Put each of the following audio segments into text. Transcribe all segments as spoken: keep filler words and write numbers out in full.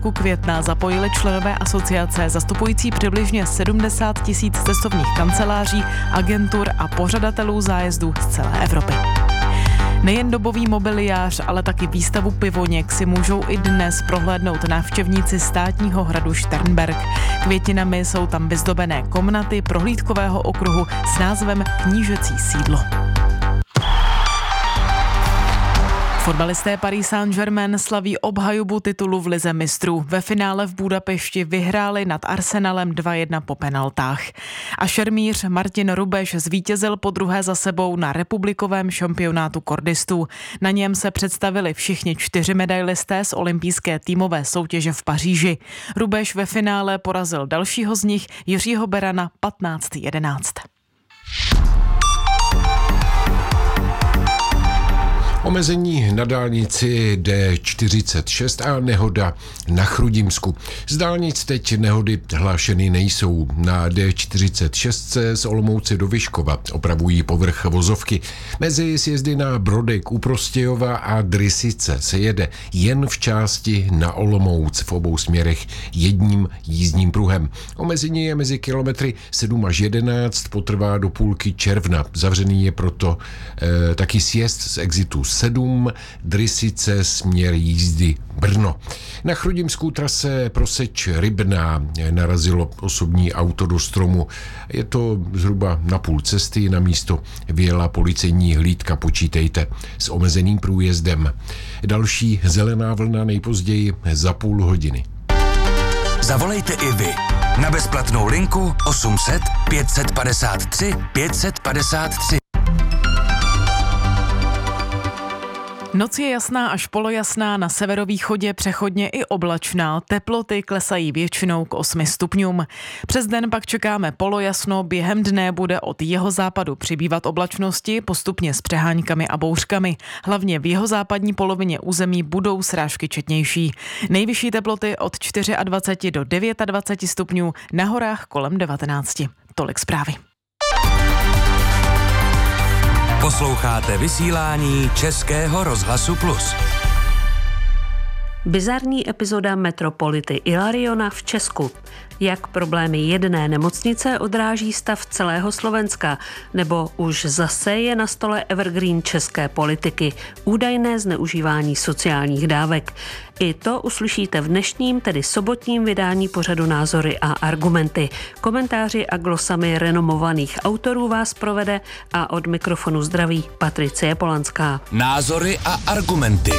začátku května zapojili členové asociace zastupující přibližně sedmdesát tisíc cestovních kanceláří, agentur a pořadatelů zájezdů z celé Evropy. Nejen dobový mobiliář, ale taky výstavu Pivoněk si můžou i dnes prohlédnout návštěvníci státního hradu Šternberk. Květinami jsou tam vyzdobené komnaty prohlídkového okruhu s názvem Knížecí sídlo. Fotbalisté Paris Saint-Germain slaví obhajobu titulu v lize mistrů. Ve finále v Budapešti vyhráli nad Arsenalem dva jedna po penaltách. A šermíř Martin Rubeš zvítězil podruhé za sebou na republikovém šampionátu kordistů. Na něm se představili všichni čtyři medailisté z olympijské týmové soutěže v Paříži. Rubeš ve finále porazil dalšího z nich, Jiřího Berana, patnáct jedenáct. Omezení na dálnici D čtyřicet šest a nehoda na Chrudimsku. Z dálnic teď nehody hlášeny nejsou. Na D čtyřicet šest z Olomouce do Vyškova opravují povrch vozovky. Mezi sjezdy na Brodek u Prostějova a Drysice se jede jen v části na Olomouc v obou směrech jedním jízdním pruhem. Omezení je mezi kilometry sedm až jedenáct, potrvá do půlky června. Zavřený je proto e, taky sjezd z exitu sedm, Drysice směr jízdy Brno. Na Chrudimsku trase Proseč Rybná narazilo osobní auto do stromu. Je to zhruba na půl cesty, na místo vyjela policejní hlídka, počítejte s omezeným průjezdem. Další zelená vlna nejpozději za půl hodiny. Zavolejte i vy na bezplatnou linku osm set pět set padesát tři pět set padesát tři. Noc je jasná až polojasná, na severovýchodě přechodně i oblačná, teploty klesají většinou k osmi stupňům. Přes den pak čekáme polojasno, během dne bude od jihozápadu přibývat oblačnosti, postupně s přeháňkami a bouřkami. Hlavně v jihozápadní polovině území budou srážky četnější. Nejvyšší teploty od dvacet čtyři do dvacet devět stupňů, na horách kolem devatenáct. Tolik zprávy. Posloucháte vysílání Českého rozhlasu Plus. Bizarní epizoda metropolity Ilariona v Česku. Jak problémy jedné nemocnice odráží stav celého Slovenska, nebo už zase je na stole evergreen české politiky, údajné zneužívání sociálních dávek. I to uslyšíte v dnešním, tedy sobotním vydání pořadu Názory a argumenty. Komentáři a glosami renomovaných autorů vás provede a od mikrofonu zdraví Patricie Polanská. Názory a argumenty.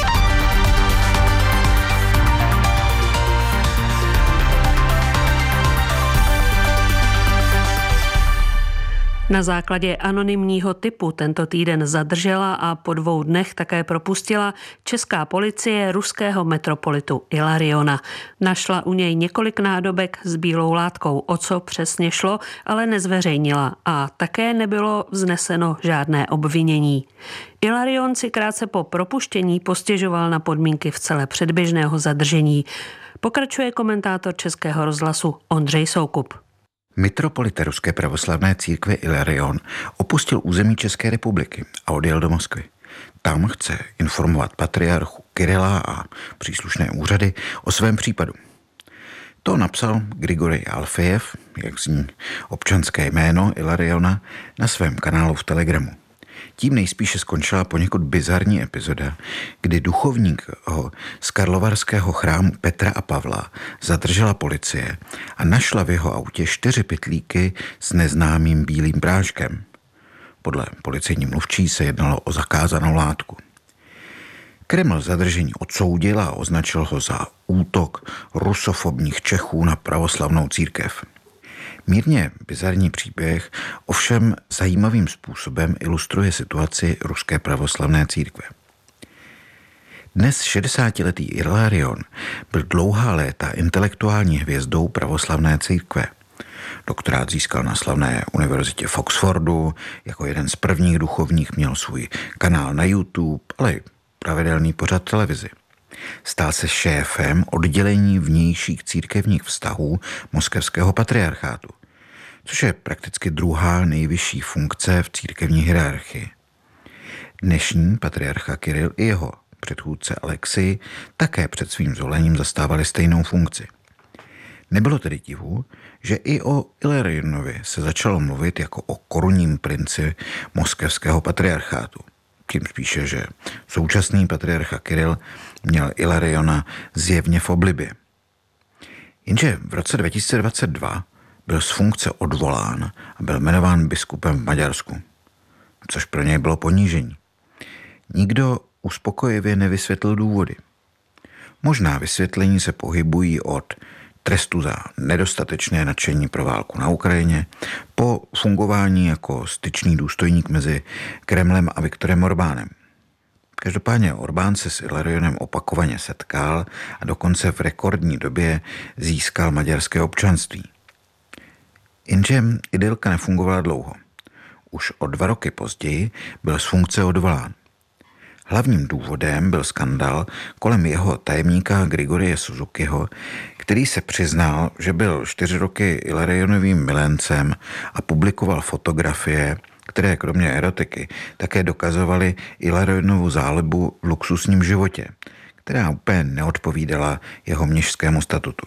Na základě anonymního tipu tento týden zadržela a po dvou dnech také propustila česká policie ruského metropolitu Ilariona. Našla u něj několik nádobek s bílou látkou, o co přesně šlo, ale nezveřejnila a také nebylo vzneseno žádné obvinění. Ilarion si krátce po propuštění postěžoval na podmínky v celé předběžného zadržení. Pokračuje komentátor Českého rozhlasu Ondřej Soukup. Mitropolita Ruské pravoslavné církve Ilarion opustil území České republiky a odjel do Moskvy. Tam chce informovat patriarchu Kirila a příslušné úřady o svém případu. To napsal Grigorij Alfejev, jak zní občanské jméno Ilariona, na svém kanálu v Telegramu. Tím nejspíše skončila poněkud bizarní epizoda, kdy duchovník ho z karlovarského chrámu Petra a Pavla zadržela policie a našla v jeho autě čtyři pytlíky s neznámým bílým práškem. Podle policejní mluvčí se jednalo o zakázanou látku. Kreml zadržení odsoudil a označil ho za útok rusofobních Čechů na pravoslavnou církev. Mírně bizarní příběh ovšem zajímavým způsobem ilustruje situaci ruské pravoslavné církve. Dnes šedesátiletý Ilarion byl dlouhá léta intelektuální hvězdou pravoslavné církve. Doktorát získal na slavné univerzitě v Oxfordu, jako jeden z prvních duchovních měl svůj kanál na YouTube, ale i pravidelný pořad televizi. Stal se šéfem oddělení vnějších církevních vztahů moskevského patriarchátu, což je prakticky druhá nejvyšší funkce v církevní hierarchii. Dnešní patriarcha Kiril i jeho předchůdce Alexei také před svým zvolením zastávali stejnou funkci. Nebylo tedy divu, že i o Ilarionovi se začalo mluvit jako o korunním princi moskevského patriarchátu. Tím spíše, že současný patriarcha Kiril měl Ilariona zjevně v oblibě. Jenže v roce dva tisíce dvacet dva byl z funkce odvolán a byl jmenován biskupem v Maďarsku, což pro něj bylo ponížení. Nikdo uspokojivě nevysvětlil důvody. Možná vysvětlení se pohybují od trestu za nedostatečné nadšení pro válku na Ukrajině po fungování jako styčný důstojník mezi Kremlem a Viktorem Orbánem. Každopádně Orbán se s Ilarionem opakovaně setkal a dokonce v rekordní době získal maďarské občanství. Jenže idylka nefungovala dlouho. Už o dva roky později byl z funkce odvolán. Hlavním důvodem byl skandál kolem jeho tajemníka Grigorie Suzukiho, který se přiznal, že byl čtyři roky Ilarionovým milencem a publikoval fotografie, které kromě erotiky také dokazovaly Ilarionovu zálibu v luxusním životě, která úplně neodpovídala jeho mnišskému statutu.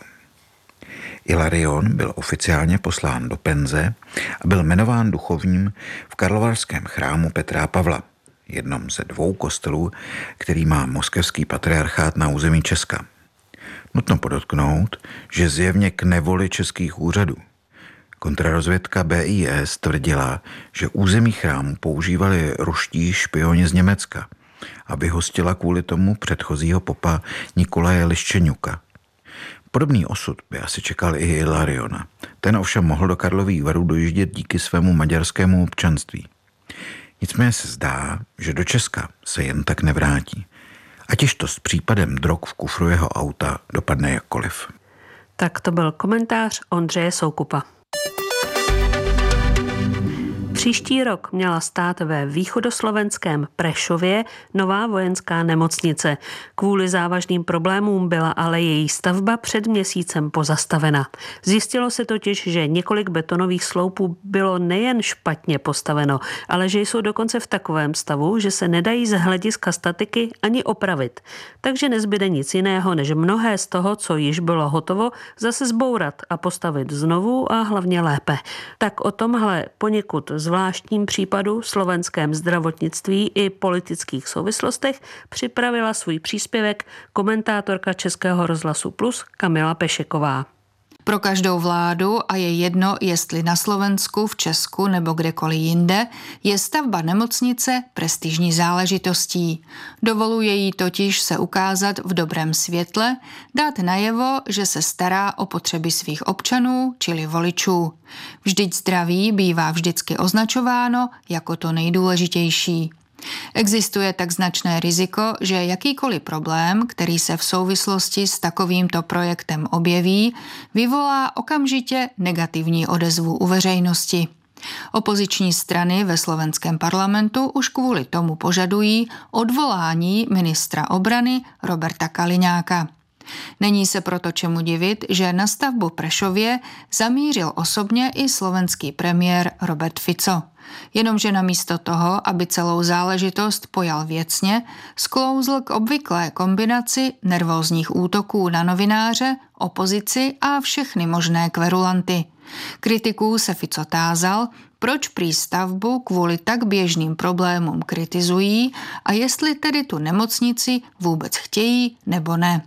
Ilarion byl oficiálně poslán do penze a byl jmenován duchovním v karlovarském chrámu Petra Pavla, jednom ze dvou kostelů, který má moskevský patriarchát na území Česka. Nutno podotknout, že zjevně k nevoli českých úřadů. Kontrarozvědka B I S tvrdila, že území chrámu používali ruští špioni z Německa a vyhostila kvůli tomu předchozího popa Nikolaje Liščeňuka. Podobný osud by asi čekal i Ilariona. Ten ovšem mohl do Karlových Varů dojíždět díky svému maďarskému občanství. Nicméně se zdá, že do Česka se jen tak nevrátí. Ať to s případem drog v kufru jeho auta dopadne jakkoliv. Tak to byl komentář Ondřeje Soukupa. Příští rok měla stát ve východoslovenském Prešově nová vojenská nemocnice. Kvůli závažným problémům byla ale její stavba před měsícem pozastavena. Zjistilo se totiž, že několik betonových sloupů bylo nejen špatně postaveno, ale že jsou dokonce v takovém stavu, že se nedají z hlediska statiky ani opravit. Takže nezbyde nic jiného, než mnohé z toho, co již bylo hotovo, zase zbourat a postavit znovu a hlavně lépe. Tak o tomhle poněkud zvláštním případu, slovenském zdravotnictví i politických souvislostech připravila svůj příspěvek komentátorka Českého rozhlasu Plus Kamila Pešeková. Pro každou vládu, a je jedno, jestli na Slovensku, v Česku nebo kdekoliv jinde, je stavba nemocnice prestižní záležitostí. Dovoluje jí totiž se ukázat v dobrém světle, dát najevo, že se stará o potřeby svých občanů, čili voličů. Vždyť zdraví bývá vždycky označováno jako to nejdůležitější. Existuje tak značné riziko, že jakýkoliv problém, který se v souvislosti s takovýmto projektem objeví, vyvolá okamžitě negativní odezvu u veřejnosti. Opoziční strany ve slovenském parlamentu už kvůli tomu požadují odvolání ministra obrany Roberta Kaliňáka. Není se proto čemu divit, že na stavbu Prešově zamířil osobně i slovenský premiér Robert Fico. Jenomže namísto toho, aby celou záležitost pojal věcně, sklouzl k obvyklé kombinaci nervózních útoků na novináře, opozici a všechny možné kverulanty. Kritiků se Fico tázal, proč prý stavbu kvůli tak běžným problémům kritizují a jestli tedy tu nemocnici vůbec chtějí nebo ne.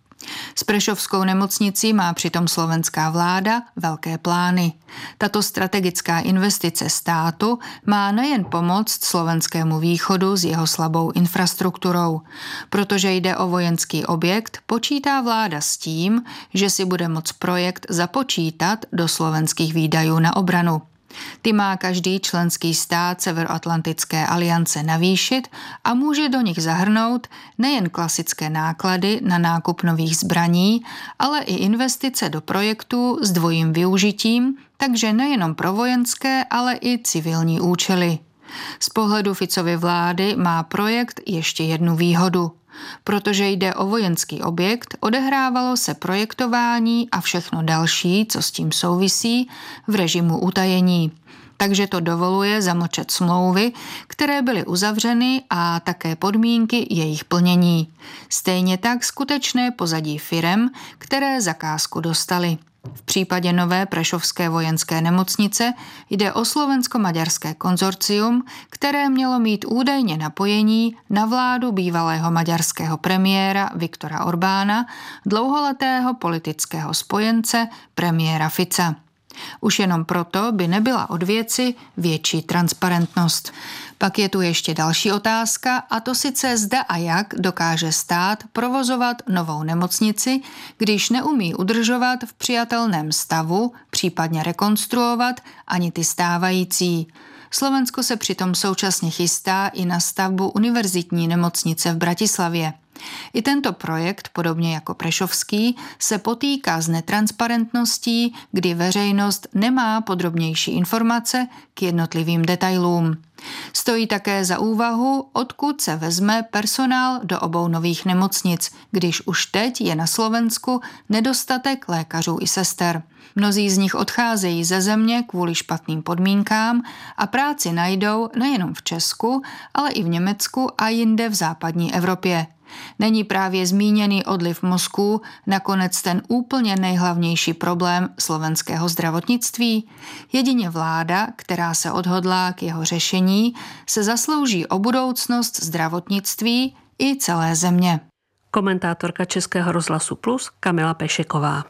S prešovskou nemocnicí má přitom slovenská vláda velké plány. Tato strategická investice státu má nejen pomoct slovenskému východu s jeho slabou infrastrukturou. Protože jde o vojenský objekt, počítá vláda s tím, že si bude moct projekt započítat do slovenských výdajů na obranu. Ty má každý členský stát Severoatlantické aliance navýšit a může do nich zahrnout nejen klasické náklady na nákup nových zbraní, ale i investice do projektů s dvojím využitím, takže nejenom pro vojenské, ale i civilní účely. Z pohledu Ficovy vlády má projekt ještě jednu výhodu. Protože jde o vojenský objekt, odehrávalo se projektování a všechno další, co s tím souvisí, v režimu utajení. takže to dovoluje zamlčet smlouvy, které byly uzavřeny a také podmínky jejich plnění. Stejně tak skutečné pozadí firem, které zakázku dostaly. V případě nové prešovské vojenské nemocnice jde o slovensko-maďarské konzorcium, které mělo mít údajně napojení na vládu bývalého maďarského premiéra Viktora Orbána, dlouholetého politického spojence premiéra Fica. Už jenom proto by nebyla od věci větší transparentnost. Pak je tu ještě další otázka, a to sice zda a jak dokáže stát provozovat novou nemocnici, když neumí udržovat v přijatelném stavu, případně rekonstruovat ani ty stávající. Slovensko se přitom současně chystá i na stavbu univerzitní nemocnice v Bratislavě. I tento projekt, podobně jako prešovský, se potýká s netransparentností, kdy veřejnost nemá podrobnější informace k jednotlivým detailům. Stojí také za úvahu, odkud se vezme personál do obou nových nemocnic, když už teď je na Slovensku nedostatek lékařů i sester. Mnozí z nich odcházejí ze země kvůli špatným podmínkám a práci najdou nejenom v Česku, ale i v Německu a jinde v západní Evropě. Není právě zmíněný odliv mozků nakonec ten úplně nejhlavnější problém slovenského zdravotnictví? Jedině vláda, která se odhodlá k jeho řešení, se zaslouží o budoucnost zdravotnictví i celé země. Komentátorka Českého rozhlasu Plus Kamila Pešeková.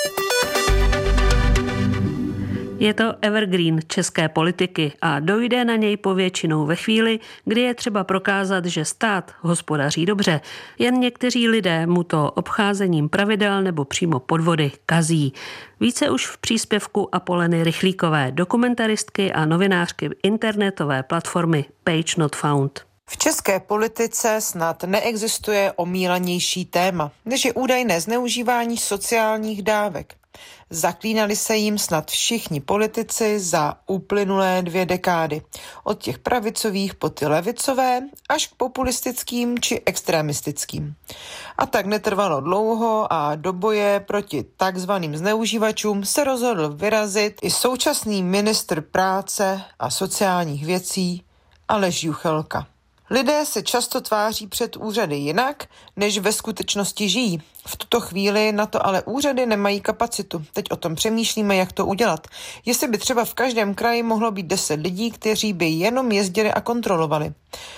Je to evergreen české politiky a dojde na něj povětšinou ve chvíli, kdy je třeba prokázat, že stát hospodaří dobře. Jen někteří lidé mu to obcházením pravidel nebo přímo podvody kazí. Více už v příspěvku Apoleny Rychlíkové, dokumentaristky a novinářky internetové platformy Page Not Found. V české politice snad neexistuje omílanější téma, než je údajné zneužívání sociálních dávek. Zaklínali se jim snad všichni politici za uplynulé dvě dekády. Od těch pravicových po ty levicové až k populistickým či extremistickým. A tak netrvalo dlouho a do boje proti takzvaným zneužívačům se rozhodl vyrazit i současný ministr práce a sociálních věcí Aleš Juchelka. Lidé se často tváří před úřady jinak, než ve skutečnosti žijí. V tuto chvíli na to ale úřady nemají kapacitu. Teď o tom přemýšlíme, jak to udělat. Jestli by třeba v každém kraji mohlo být deset lidí, kteří by jenom jezdili a kontrolovali.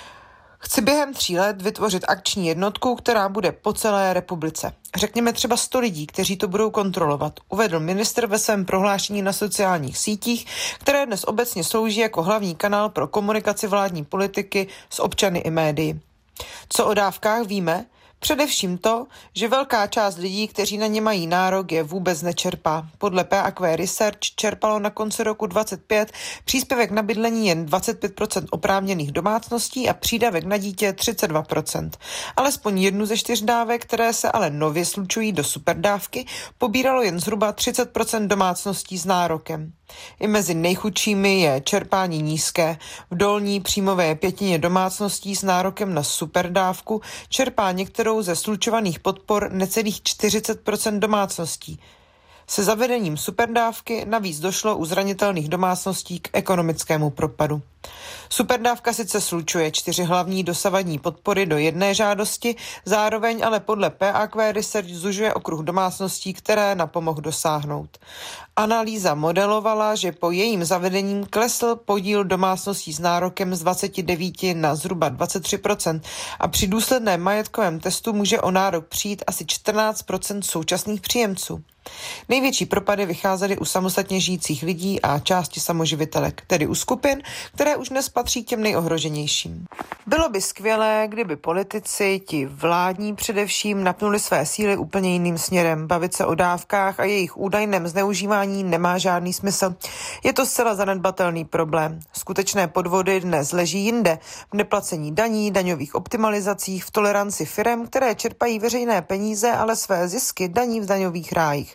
Chci během tří let vytvořit akční jednotku, která bude po celé republice. Řekněme třeba sto lidí, kteří to budou kontrolovat, uvedl ministr ve svém prohlášení na sociálních sítích, které dnes obecně slouží jako hlavní kanál pro komunikaci vládní politiky s občany i médii. Co o dávkách víme? Především to, že velká část lidí, kteří na ně mají nárok, je vůbec nečerpá. Podle P A Q Research čerpalo na konci roku dvacet pět příspěvek na bydlení jen dvacet pět procent oprávněných domácností a přídavek na dítě třicet dva procent. Alespoň jednu ze čtyř dávek, které se ale nově slučují do superdávky, pobíralo jen zhruba třicet procent domácností s nárokem. I mezi nejchudšími je čerpání nízké. V dolní příjmové pětině domácností s nárokem na superdávku čerpá některou ze slučovaných podpor necelých čtyřicet procent domácností. Se zavedením superdávky navíc došlo u zranitelných domácností k ekonomickému propadu. Superdávka sice slučuje čtyři hlavní dosavadní podpory do jedné žádosti, zároveň ale podle P A Q Research zužuje okruh domácností, které na pomoc dosáhnout. Analýza modelovala, že po jejím zavedením klesl podíl domácností s nárokem z dvacet devět na zhruba dvacet tři procent a při důsledném majetkovém testu může o nárok přijít asi čtrnáct procent současných příjemců. Největší propady vycházely u samostatně žijících lidí a části samoživitelek, tedy u skupin, které už dnes patří těm nejohroženějším. Bylo by skvělé, kdyby politici, ti vládní především, napnuli své síly úplně jiným směrem. Bavit se o dávkách a jejich údajném zneužívání nemá žádný smysl. Je to zcela zanedbatelný problém. Skutečné podvody dnes leží jinde, v neplacení daní, daňových optimalizacích, v toleranci firem, které čerpají veřejné peníze, ale své zisky daní v daňových rájích.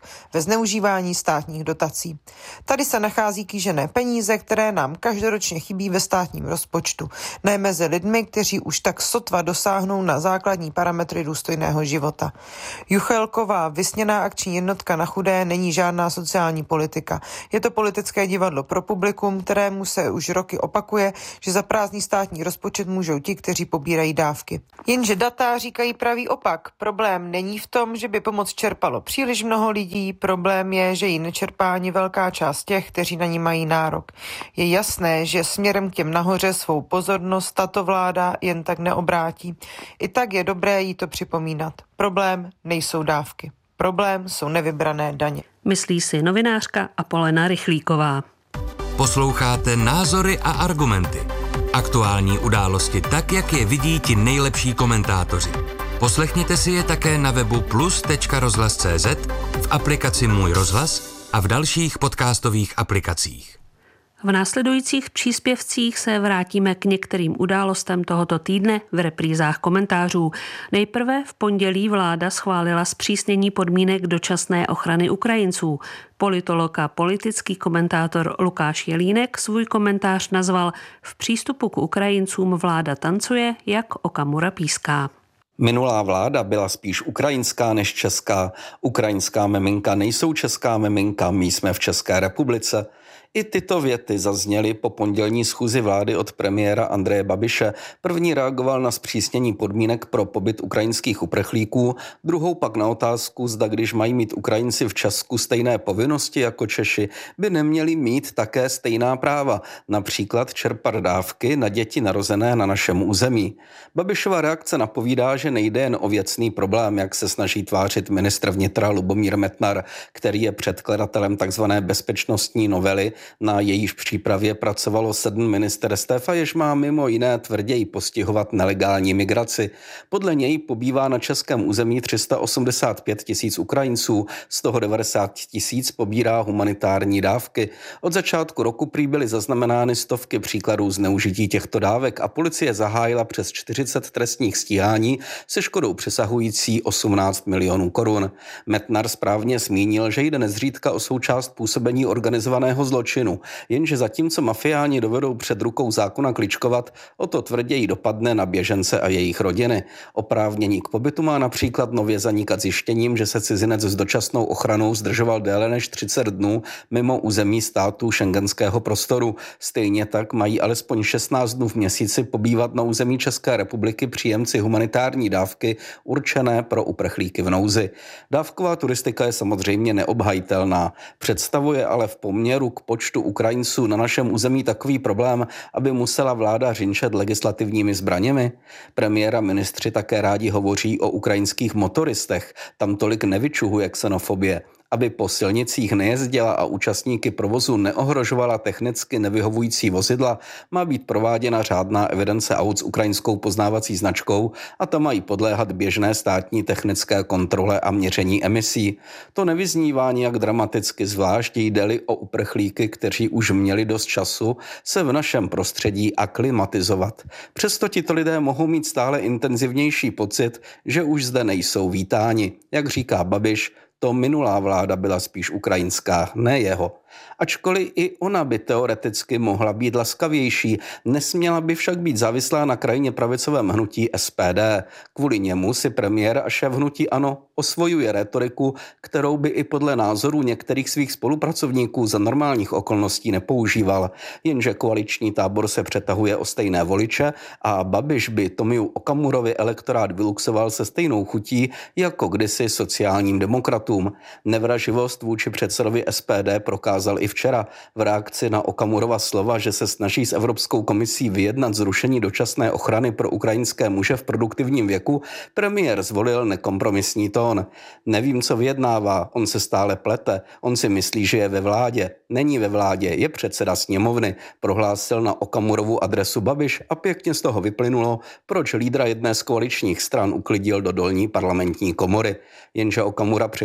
ve zneužívání státních dotací. Tady se nachází kýžené peníze, které nám každoročně chybí ve státním rozpočtu, ne mezi lidmi, kteří už tak sotva dosáhnou na základní parametry důstojného života. Juchelková vysněná akční jednotka na chudé není žádná sociální politika. Je to politické divadlo pro publikum, kterému se už roky opakuje, že za prázdný státní rozpočet můžou ti, kteří pobírají dávky. Jenže data říkají pravý opak. Problém není v tom, že by pomoc čerpalo příliš mnoho lidí, problém je, že ji nečerpá ani velká část těch, kteří na ní mají nárok. Je jasné, že směrem k těm nahoře svou pozornost tato vláda jen tak neobrátí. I tak je dobré jí to připomínat. Problém nejsou dávky. Problém jsou nevybrané daně. Myslí si novinářka Apolena Rychlíková. Posloucháte Názory a argumenty. Aktuální události tak, jak je vidí ti nejlepší komentátoři. Poslechněte si je také na webu plus tečka rozhlas tečka cé zet, v aplikaci Můj rozhlas a v dalších podcastových aplikacích. V následujících příspěvcích se vrátíme k některým událostem tohoto týdne v reprízách komentářů. Nejprve v pondělí vláda schválila zpřísnění podmínek dočasné ochrany Ukrajinců. Politolog a politický komentátor Lukáš Jelínek svůj komentář nazval V přístupu k Ukrajincům vláda tancuje, jak Okamura píská. Minulá vláda byla spíš ukrajinská než česká. Ukrajinská miminka nejsou česká miminka, my jsme v České republice. I tyto věty zazněly po pondělní schůzi vlády od premiéra Andreje Babiše. První reagoval na zpřísnění podmínek pro pobyt ukrajinských uprchlíků, druhou pak na otázku, zda když mají mít Ukrajinci v Česku stejné povinnosti jako Češi, by neměli mít také stejná práva, například čerpat dávky na děti narozené na našem území. Babišova reakce napovídá, že nejde jen o věcný problém, jak se snaží tvářit ministr vnitra Lubomír Metnar, který je předkladatelem tzv. Bezpečnostní novely. Na jejíž přípravě pracovalo sedm ministerstev a jež má mimo jiné tvrději postihovat nelegální migraci. Podle něj pobývá na českém území tři sta osmdesát pět tisíc Ukrajinců, z toho devadesát tisíc pobírá humanitární dávky. Od začátku roku prý byly zaznamenány stovky příkladů zneužití těchto dávek a policie zahájila přes čtyřicet trestních stíhání se škodou přesahující osmnáct milionů korun. Metnar správně zmínil, že jde nezřídka o součást působení organizovaného zločinu. Jenže zatímco mafiáni dovedou před rukou zákona kličkovat, o to tvrději dopadne na běžence a jejich rodiny. Oprávnění k pobytu má například nově zanikat zjištěním, že se cizinec s dočasnou ochranou zdržoval déle než třicet dnů mimo území států schengenského prostoru. Stejně tak mají alespoň šestnáct dnů v měsíci pobývat na území České republiky příjemci humanitární dávky určené pro uprchlíky v nouzi. Dávková turistika je samozřejmě neobhajitelná, představuje ale v poměru k počtu Ukrajinců na našem území takový problém, aby musela vláda řinčet legislativními zbraněmi? Premiér a ministři také rádi hovoří o ukrajinských motoristech, tam tolik nevyčuhuje xenofobie. Aby po silnicích nejezdila a účastníky provozu neohrožovala technicky nevyhovující vozidla, má být prováděna řádná evidence aut s ukrajinskou poznávací značkou a ta mají podléhat běžné státní technické kontrole a měření emisí. To nevyznívá nijak dramaticky, zvlášť jde-li o uprchlíky, kteří už měli dost času se v našem prostředí aklimatizovat. Přesto tito lidé mohou mít stále intenzivnější pocit, že už zde nejsou vítáni. Jak říká Babiš, to minulá vláda byla spíš ukrajinská, ne jeho. Ačkoliv i ona by teoreticky mohla být laskavější, nesměla by však být závislá na krajně pravicovém hnutí S P D. Kvůli němu si premiér a šéf hnutí ANO osvojuje rétoriku, kterou by i podle názorů některých svých spolupracovníků za normálních okolností nepoužíval. Jenže koaliční tábor se přetahuje o stejné voliče a Babiš by Tomiu Okamurovi elektorát vyluxoval se stejnou chutí jako kdysi sociálním demokratům. Nevraživost vůči předsedovi S P D prokázal i včera v reakci na Okamurova slova, že se snaží s Evropskou komisí vyjednat zrušení dočasné ochrany pro ukrajinské muže v produktivním věku. Premiér zvolil nekompromisní tón. Nevím, co vyjednává, on se stále plete, on si myslí, že je ve vládě. Není ve vládě, je předseda sněmovny, prohlásil na Okamurovu adresu Babiš a pěkně z toho vyplynulo, proč lídra jedné z koaličních stran uklidil do dolní parlamentní komory. Jenže Okamura překvapil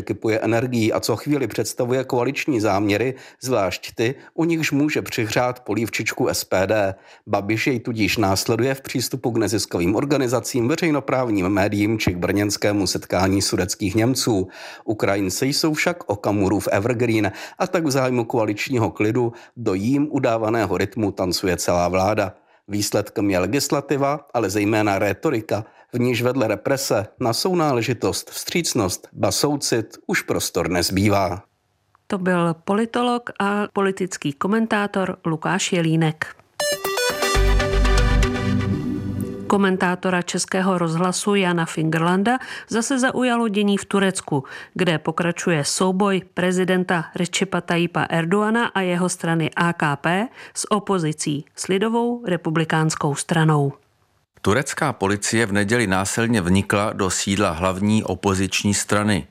kypuje energií a co chvíli představuje koaliční záměry, zvlášť ty, u nichž může přihřát polívčičku S P D. Babiš jej tudíž následuje v přístupu k neziskovým organizacím, veřejnoprávním médiím či k brněnskému setkání sudetských Němců. Ukrajinci jsou však Okamurův evergreen a tak v zájmu koaličního klidu do jím udávaného rytmu tancuje celá vláda. Výsledkem je legislativa, ale zejména rétorika, v níž vedle represe na sounáležitost, vstřícnost, ba soucit už prostor nezbývá. To byl politolog a politický komentátor Lukáš Jelínek. Komentátora Českého rozhlasu Jana Fingerlanda zase zaujalo dění v Turecku, kde pokračuje souboj prezidenta Recepa Tayyipa Erdogana a jeho strany A K P s opozicí, s lidovou republikánskou stranou. Turecká policie v neděli násilně vnikla do sídla hlavní opoziční strany.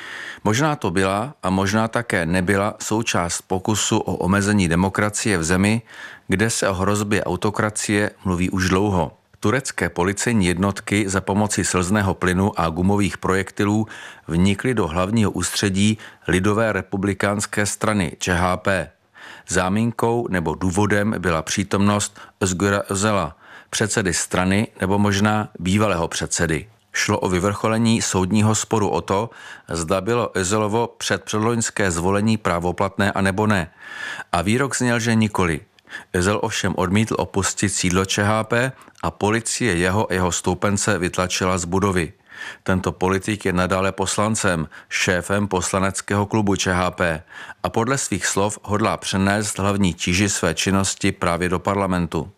Možná to byla a možná také nebyla součást pokusu o omezení demokracie v zemi, kde se o hrozbě autokracie mluví už dlouho. Turecké policejní jednotky za pomoci slzného plynu a gumových projektilů vnikly do hlavního ústředí lidové republikánské strany Č H P. Záminkou nebo důvodem byla přítomnost Özgura Özala, předsedy strany nebo možná bývalého předsedy. Šlo o vyvrcholení soudního sporu o to, zda bylo Özelovo před předloňské zvolení právoplatné a nebo ne. A výrok zněl, že nikoli. Özel ovšem odmítl opustit sídlo Č H P a policie jeho a jeho stoupence vytlačila z budovy. Tento politik je nadále poslancem, šéfem poslaneckého klubu Č H P a podle svých slov hodlá přenést hlavní tíži své činnosti právě do parlamentu.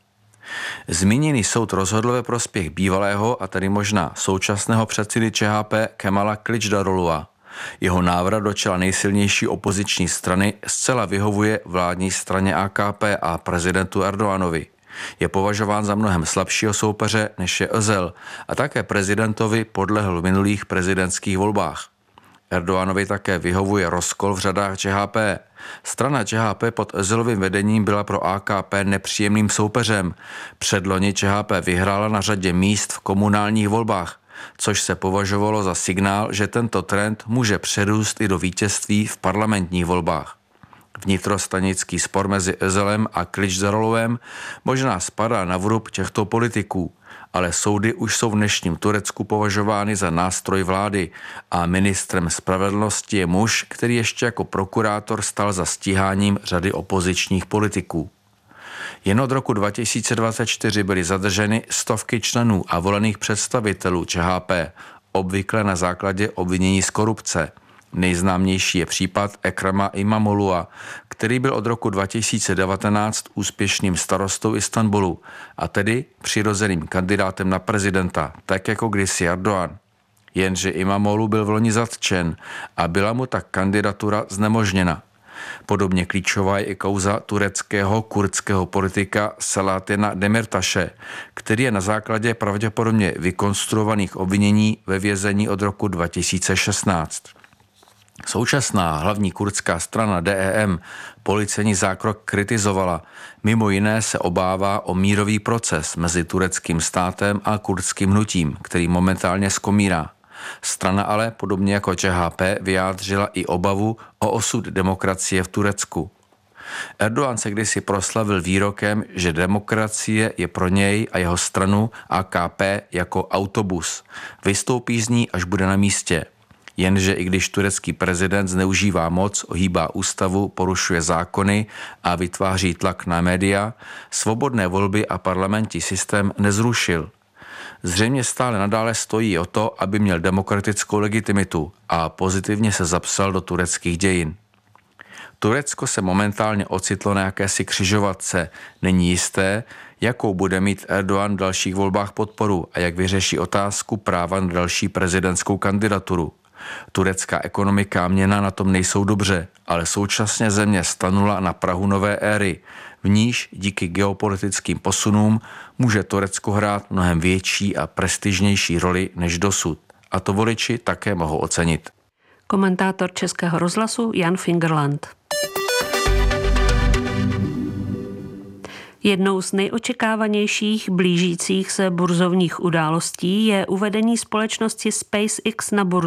Zmíněný soud rozhodl ve prospěch bývalého a tedy možná současného předsedy Č H P Kemala Kılıçdaroğlu'a. Jeho návrat do čela nejsilnější opoziční strany zcela vyhovuje vládní straně A K P a prezidentu Erdoganovi. Je považován za mnohem slabšího soupeře než je Özel a také prezidentovi podlehl v minulých prezidentských volbách. Erdoganovi také vyhovuje rozkol v řadách Č H P. Strana Č H P pod Özelovým vedením byla pro A K P nepříjemným soupeřem. Předloni Č H P vyhrála na řadě míst v komunálních volbách, což se považovalo za signál, že tento trend může přerůst i do vítězství v parlamentních volbách. Vnitrostanický spor mezi Özelem a Kılıçdaroğluem možná spadá na vrub těchto politiků, ale soudy už jsou v dnešním Turecku považovány za nástroj vlády a ministrem spravedlnosti je muž, který ještě jako prokurátor stal za stíháním řady opozičních politiků. Jen od roku dva tisíce dvacet čtyři byly zadrženy stovky členů a volených představitelů Č H P, obvykle na základě obvinění z korupce. Nejznámější je případ Ekrema İmamoğlu'a, který byl od roku dva tisíce devatenáct úspěšným starostou Istanbulu a tedy přirozeným kandidátem na prezidenta, tak jako kdysi Erdogan. Jenže İmamoğlu byl vloni zatčen a byla mu tak kandidatura znemožněna. Podobně klíčová je i kauza tureckého kurdského politika Selahattina Demirtaše, který je na základě pravděpodobně vykonstruovaných obvinění ve vězení od roku dva tisíce šestnáct. Současná hlavní kurdská strana D E M policejní zákrok kritizovala. Mimo jiné se obává o mírový proces mezi tureckým státem a kurdským hnutím, který momentálně skomírá. Strana ale, podobně jako Č H P, vyjádřila i obavu o osud demokracie v Turecku. Erdogan se kdysi proslavil výrokem, že demokracie je pro něj a jeho stranu A K P jako autobus. Vystoupí z ní, až bude na místě. Jenže i když turecký prezident zneužívá moc, ohýbá ústavu, porušuje zákony a vytváří tlak na média, svobodné volby a parlamentní systém nezrušil. Zřejmě stále nadále stojí o to, aby měl demokratickou legitimitu a pozitivně se zapsal do tureckých dějin. Turecko se momentálně ocitlo na jakési křižovatce. Není jisté, jakou bude mít Erdogan v dalších volbách podporu a jak vyřeší otázku práva na další prezidentskou kandidaturu. Turecká ekonomika a měna na tom nejsou dobře, ale současně země stanula na prahu nové éry, v níž díky geopolitickým posunům může Turecko hrát mnohem větší a prestižnější roli než dosud. A to voliči také mohou ocenit. Komentátor Českého rozhlasu Jan Fingerland. Jednou z nejočekávanějších blížících se burzovních událostí je uvedení společnosti SpaceX na burzu.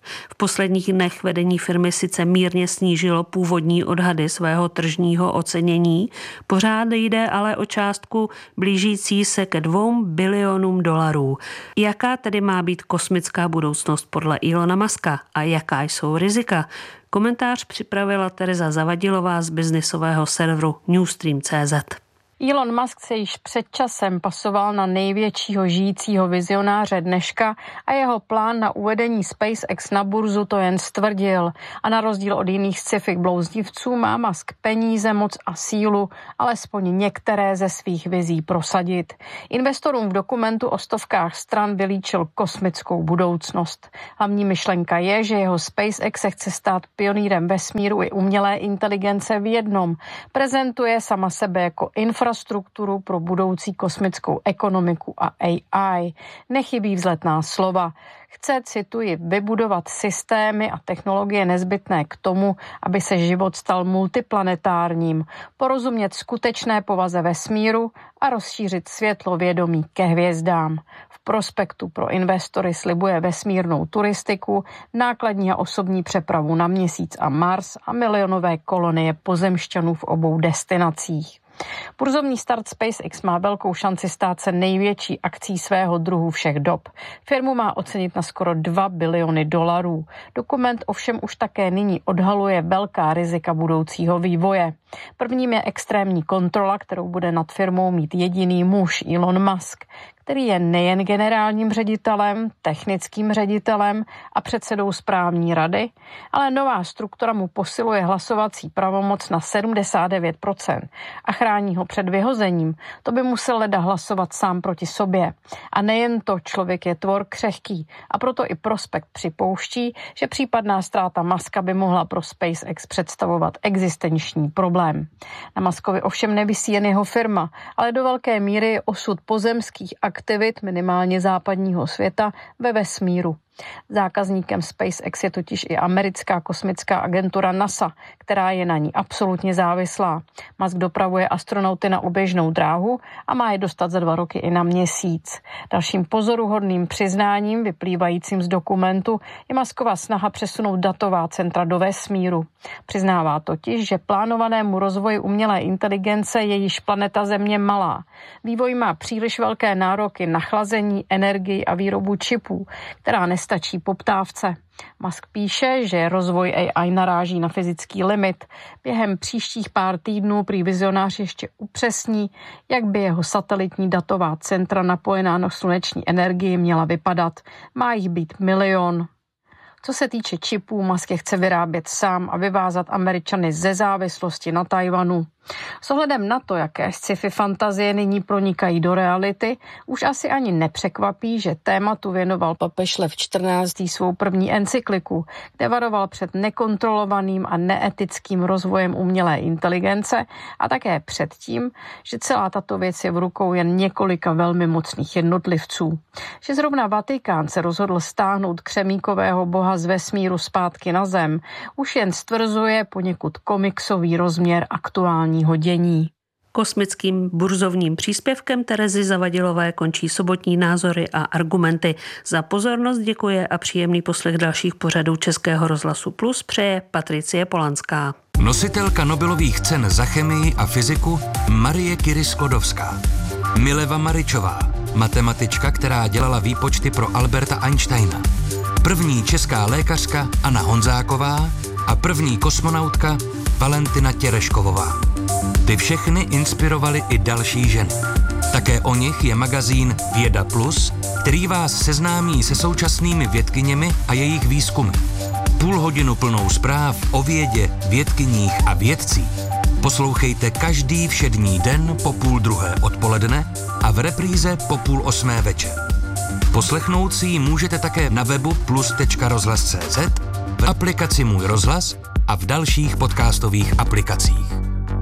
V posledních dnech vedení firmy sice mírně snížilo původní odhady svého tržního ocenění, pořád jde ale o částku blížící se ke dvou bilionům dolarů. Jaká tedy má být kosmická budoucnost podle Elona Muska a jaká jsou rizika? Komentář připravila Tereza Zavadilová z biznisového serveru Newstream tečka cé zet. Elon Musk se již před časem pasoval na největšího žijícího vizionáře dneška a jeho plán na uvedení SpaceX na burzu to jen stvrdil. A na rozdíl od jiných sci-fi blouznivců má Musk peníze, moc a sílu, alespoň některé ze svých vizí prosadit. Investorům v dokumentu o stovkách stran vylíčil kosmickou budoucnost. Hlavní myšlenka je, že jeho SpaceX se chce stát pionýrem vesmíru i umělé inteligence v jednom. Prezentuje sama sebe jako infrastrukturu infrastrukturu pro budoucí kosmickou ekonomiku a A I. Nechybí vzletná slova. Chce, cituji, vybudovat systémy a technologie nezbytné k tomu, aby se život stal multiplanetárním, porozumět skutečné povaze vesmíru a rozšířit světlovědomí ke hvězdám. V prospektu pro investory slibuje vesmírnou turistiku, nákladní a osobní přepravu na Měsíc a Mars a milionové kolonie pozemšťanů v obou destinacích. Burzovní start SpaceX má velkou šanci stát se největší akcí svého druhu všech dob. Firmu má ocenit na skoro dva biliony dolarů. Dokument ovšem už také nyní odhaluje velká rizika budoucího vývoje. Prvním je extrémní kontrola, kterou bude nad firmou mít jediný muž, Elon Musk, který je nejen generálním ředitelem, technickým ředitelem a předsedou správní rady, ale nová struktura mu posiluje hlasovací pravomoc na sedmdesát devět procent a chrání ho před vyhozením. To by musel leda hlasovat sám proti sobě. A nejen to, člověk je tvor křehký a proto i prospekt připouští, že případná ztráta Muska by mohla pro SpaceX představovat existenční problém. Na Muskovi ovšem nevisí jen jeho firma, ale do velké míry je osud pozemských aktivit minimálně západního světa ve vesmíru. Zákazníkem SpaceX je totiž i americká kosmická agentura NASA, která je na ní absolutně závislá. Musk dopravuje astronauty na oběžnou dráhu a má je dostat za dva roky i na Měsíc. Dalším pozoruhodným přiznáním vyplývajícím z dokumentu je Muskova snaha přesunout datová centra do vesmíru. Přiznává totiž, že plánovanému rozvoji umělé inteligence je již planeta Země malá. Vývoj má příliš velké nároky na chlazení, energii a výrobu čipů, která nestačí poptávce. Musk píše, že rozvoj A I naráží na fyzický limit. Během příštích pár týdnů prý vizionář ještě upřesní, jak by jeho satelitní datová centra napojená na sluneční energii měla vypadat. Má jich být milion. Co se týče čipů, Musk je chce vyrábět sám a vyvázat Američany ze závislosti na Tajvanu. S ohledem na to, jaké sci-fi fantazie nyní pronikají do reality, už asi ani nepřekvapí, že tématu věnoval papež Lev čtrnáctý svou první encykliku, kde varoval před nekontrolovaným a neetickým rozvojem umělé inteligence a také před tím, že celá tato věc je v rukou jen několika velmi mocných jednotlivců. Že zrovna Vatikán se rozhodl stáhnout křemíkového boha z vesmíru zpátky na zem, už jen stvrzuje poněkud komiksový rozměr aktuální dění. Kosmickým burzovním příspěvkem Terezy Zavadilové končí sobotní názory a argumenty. Za pozornost děkuje a příjemný poslech dalších pořadů Českého rozhlasu Plus přeje Patricie Polanská. Nositelka Nobelových cen za chemii a fyziku Marie Curie-Sklodowská. Mileva Maričová, matematička, která dělala výpočty pro Alberta Einsteina. První česká lékařka Anna Honzáková a první kosmonautka Valentina Tereškovová. Ty všechny inspirovaly i další ženy. Také o nich je magazín Věda Plus, který vás seznámí se současnými vědkyněmi a jejich výzkumy. Půl hodinu plnou zpráv o vědě, vědkyních a vědcích poslouchejte každý všední den po půl druhé odpoledne a v repríze po půl osmé večer. Poslechnout si ji můžete také na webu plus tečka rozhlas tečka cé zet, v aplikaci Můj rozhlas a v dalších podcastových aplikacích.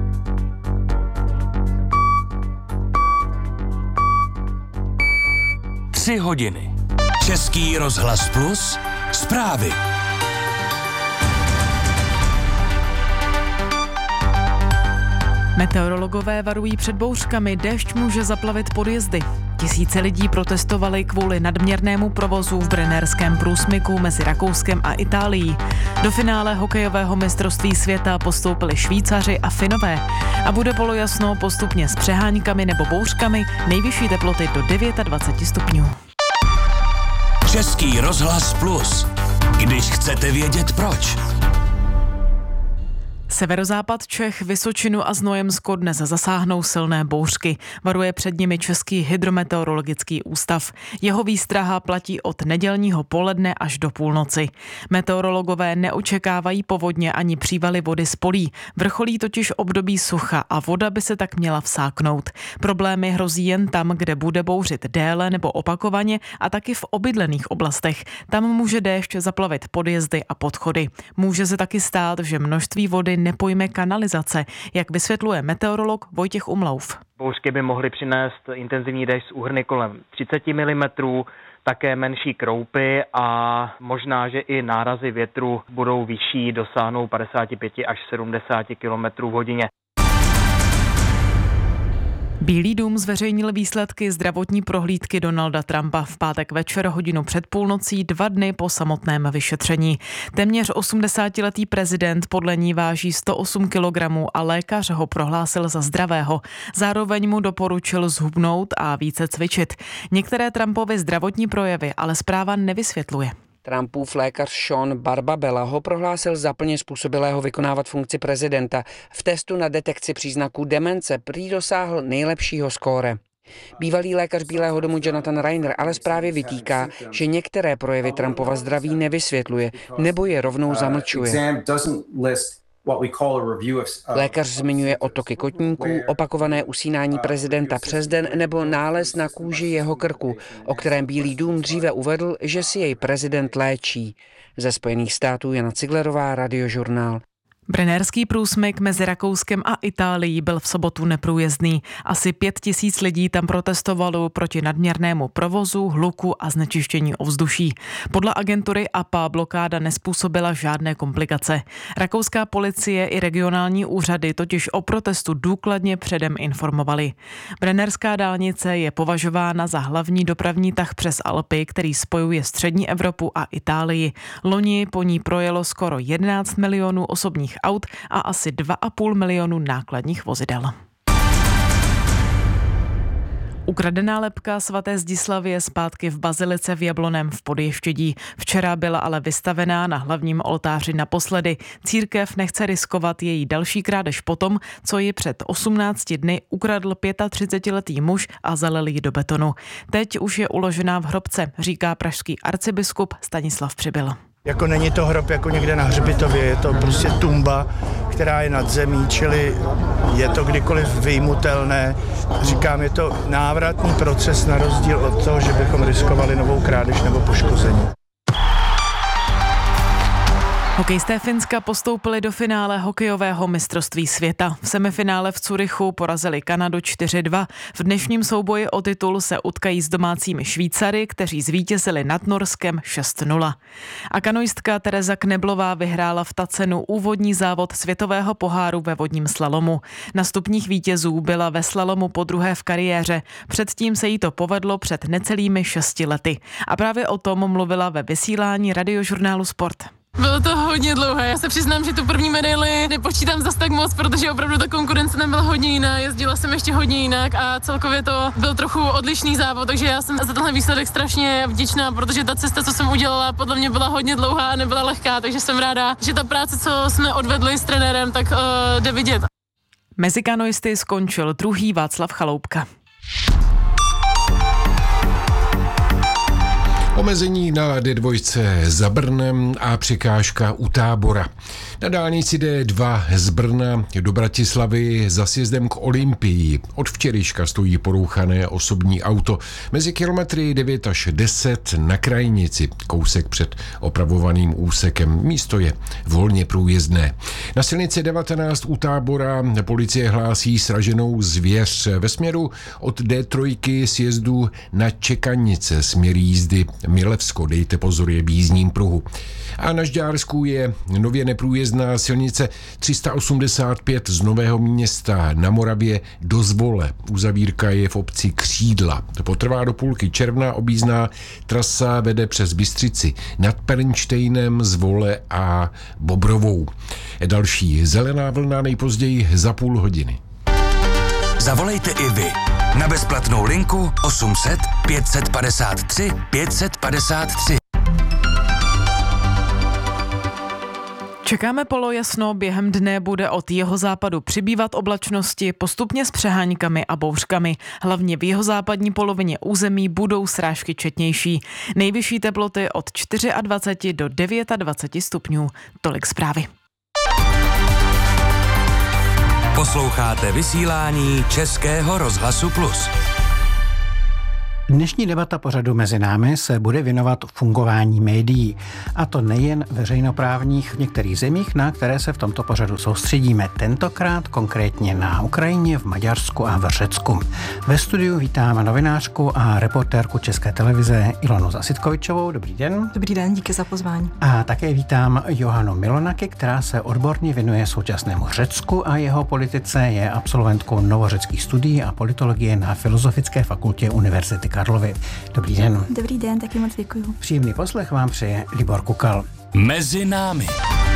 Tři hodiny. Český rozhlas Plus. Zprávy. Meteorologové varují před bouřkami, déšť může zaplavit podjezdy. Tisíce lidí protestovali kvůli nadměrnému provozu v brennerském průsmyku mezi Rakouskem a Itálií. Do finále hokejového mistrovství světa postoupili Švýcaři a Finové. A bude polojasno postupně s přeháňkami nebo bouřkami, nejvyšší teploty do dvacet devět stupňů. Český rozhlas Plus. Když chcete vědět proč. Severozápad Čech, Vysočinu a Znojemsko dnes zasáhnou silné bouřky. Varuje před nimi Český hydrometeorologický ústav. Jeho výstraha platí od nedělního poledne až do půlnoci. Meteorologové neočekávají povodně ani přívaly vody z polí. Vrcholí totiž období sucha a voda by se tak měla vsáknout. Problémy hrozí jen tam, kde bude bouřit déle nebo opakovaně, a taky v obydlených oblastech. Tam může déšť zaplavit podjezdy a podchody. Může se taky stát, že množství vody nepojme kanalizace, jak vysvětluje meteorolog Vojtěch Umlauf. Bouřky by mohly přinést intenzivní déšť s úhrny kolem třicet milimetrů, také menší kroupy a možná, že i nárazy větru budou vyšší, dosáhnou padesát pět až sedmdesát kilometrů v hodině. Bílý dům zveřejnil výsledky zdravotní prohlídky Donalda Trumpa v pátek večer hodinu před půlnocí, dva dny po samotném vyšetření. Téměř osmdesátiletý prezident podle ní váží sto osm kilogramů a lékař ho prohlásil za zdravého. Zároveň mu doporučil zhubnout a více cvičit. Některé Trumpovy zdravotní projevy ale zpráva nevysvětluje. Trumpův lékař Sean Barbabella ho prohlásil za plně způsobilého vykonávat funkci prezidenta. V testu na detekci příznaků demence prý dosáhl nejlepšího skóre. Bývalý lékař Bílého domu Jonathan Reiner ale zprávě vytýká, že některé projevy Trumpova zdraví nevysvětluje nebo je rovnou zamlčuje. Lékař zmiňuje otoky kotníků, opakované usínání prezidenta přes den nebo nález na kůži jeho krku, o kterém Bílý dům dříve uvedl, že si jej prezident léčí. Ze Spojených států Jana Ciglerová, Radiožurnál. Brennerský průsmyk mezi Rakouskem a Itálií byl v sobotu neprůjezdný. Asi pět tisíc lidí tam protestovalo proti nadměrnému provozu, hluku a znečištění ovzduší. Podle agentury A P A blokáda nezpůsobila žádné komplikace. Rakouská policie i regionální úřady totiž o protestu důkladně předem informovali. Brennerská dálnice je považována za hlavní dopravní tah přes Alpy, který spojuje střední Evropu a Itálii. Loni po ní projelo skoro jedenáct milionů osobních aut a asi dva a půl milionu nákladních vozidel. Ukradená lebka svaté Zdislavy je zpátky v bazilice v Jablonném v Podještědí. Včera byla ale vystavená na hlavním oltáři naposledy. Církev nechce riskovat její další krádež potom, co ji před osmnácti dny ukradl třicetiletý muž a zalil ji do betonu. Teď už je uložená v hrobce, říká pražský arcibiskup Stanislav Přibyl. Jako není to hrob jako někde na hřbitově, je to prostě tumba, která je nad zemí, čili je to kdykoliv vyjmutelné. Říkám, je to návratný proces na rozdíl od toho, že bychom riskovali novou krádež nebo poškození. Hokejisté Finska postoupili do finále hokejového mistrovství světa. V semifinále v Curychu porazili Kanadu čtyři dva. V dnešním souboji o titul se utkají s domácími Švýcary, kteří zvítězili nad Norskem šest nula. A kanoistka Tereza Kneblová vyhrála v Tacenu úvodní závod světového poháru ve vodním slalomu. Na stupních vítězů byla ve slalomu podruhé v kariéře. Předtím se jí to povedlo před necelými šesti lety. A právě o tom mluvila ve vysílání Radiožurnálu Sport. Bylo to hodně dlouhé, já se přiznám, že tu první medaili nepočítám zas tak moc, protože opravdu ta konkurence nebyla hodně jiná, jezdila jsem ještě hodně jinak a celkově to byl trochu odlišný závod, takže já jsem za tenhle výsledek strašně vděčná, protože ta cesta, co jsem udělala, podle mě byla hodně dlouhá a nebyla lehká, takže jsem ráda, že ta práce, co jsme odvedli s trenérem, tak uh, jde vidět. Mezi kanoisty skončil druhý Václav Chaloupka. Omezení na D dva za Brnem a překážka u Tábora. Na dálnici D dva z Brna do Bratislavy za sjezdem k Olympii. Od včerejška stojí porouchané osobní auto. Mezi kilometry devět až deset na krajnici, kousek před opravovaným úsekem. Místo je volně průjezdné. Na silnici devatenáct u Tábora policie hlásí sraženou zvěř ve směru od D tři sjezdu na Čekanice směr jízdy Milevsko. Dejte pozor, je v jízdním pruhu. A na Žďársku je nově neprůjezdná silnice tři sta osmdesát pět z Nového Města na Moravě do Zvole. Uzavírka je v obci Křídla. To potrvá do půlky června. Objízdná trasa vede přes Bystřici nad Pernštejnem, Zvole a Bobrovou. Další zelená vlna nejpozději za půl hodiny. Zavolejte i vy na bezplatnou linku osm set pět padesát tři pět padesát tři. Čekáme polojasno, během dne bude od jihozápadu přibývat oblačnosti, postupně s přeháňkami a bouřkami. Hlavně v jihozápadní polovině území budou srážky četnější. Nejvyšší teploty od dvacet čtyři do dvacet devět stupňů. Tolik zprávy. Posloucháte vysílání Českého rozhlasu Plus. Dnešní debata pořadu Mezi námi se bude věnovat fungování médií. A to nejen veřejnoprávních v některých zemích, na které se v tomto pořadu soustředíme. Tentokrát konkrétně na Ukrajině, v Maďarsku a v Řecku. Ve studiu vítám novinářku a reportérku České televize Ilonu Zasitkovičovou. Dobrý den. Dobrý den, díky za pozvání. A také vítám Johanu Milonaky, která se odborně věnuje současnému Řecku a jeho politice, je absolventkou novořeckých studií a politologie na Filozofické fakultě Univerzity Karlovy. Dobrý den. Dobrý den, taky moc děkuju. Příjemný poslech vám přeje Libor Kukal. Mezi námi.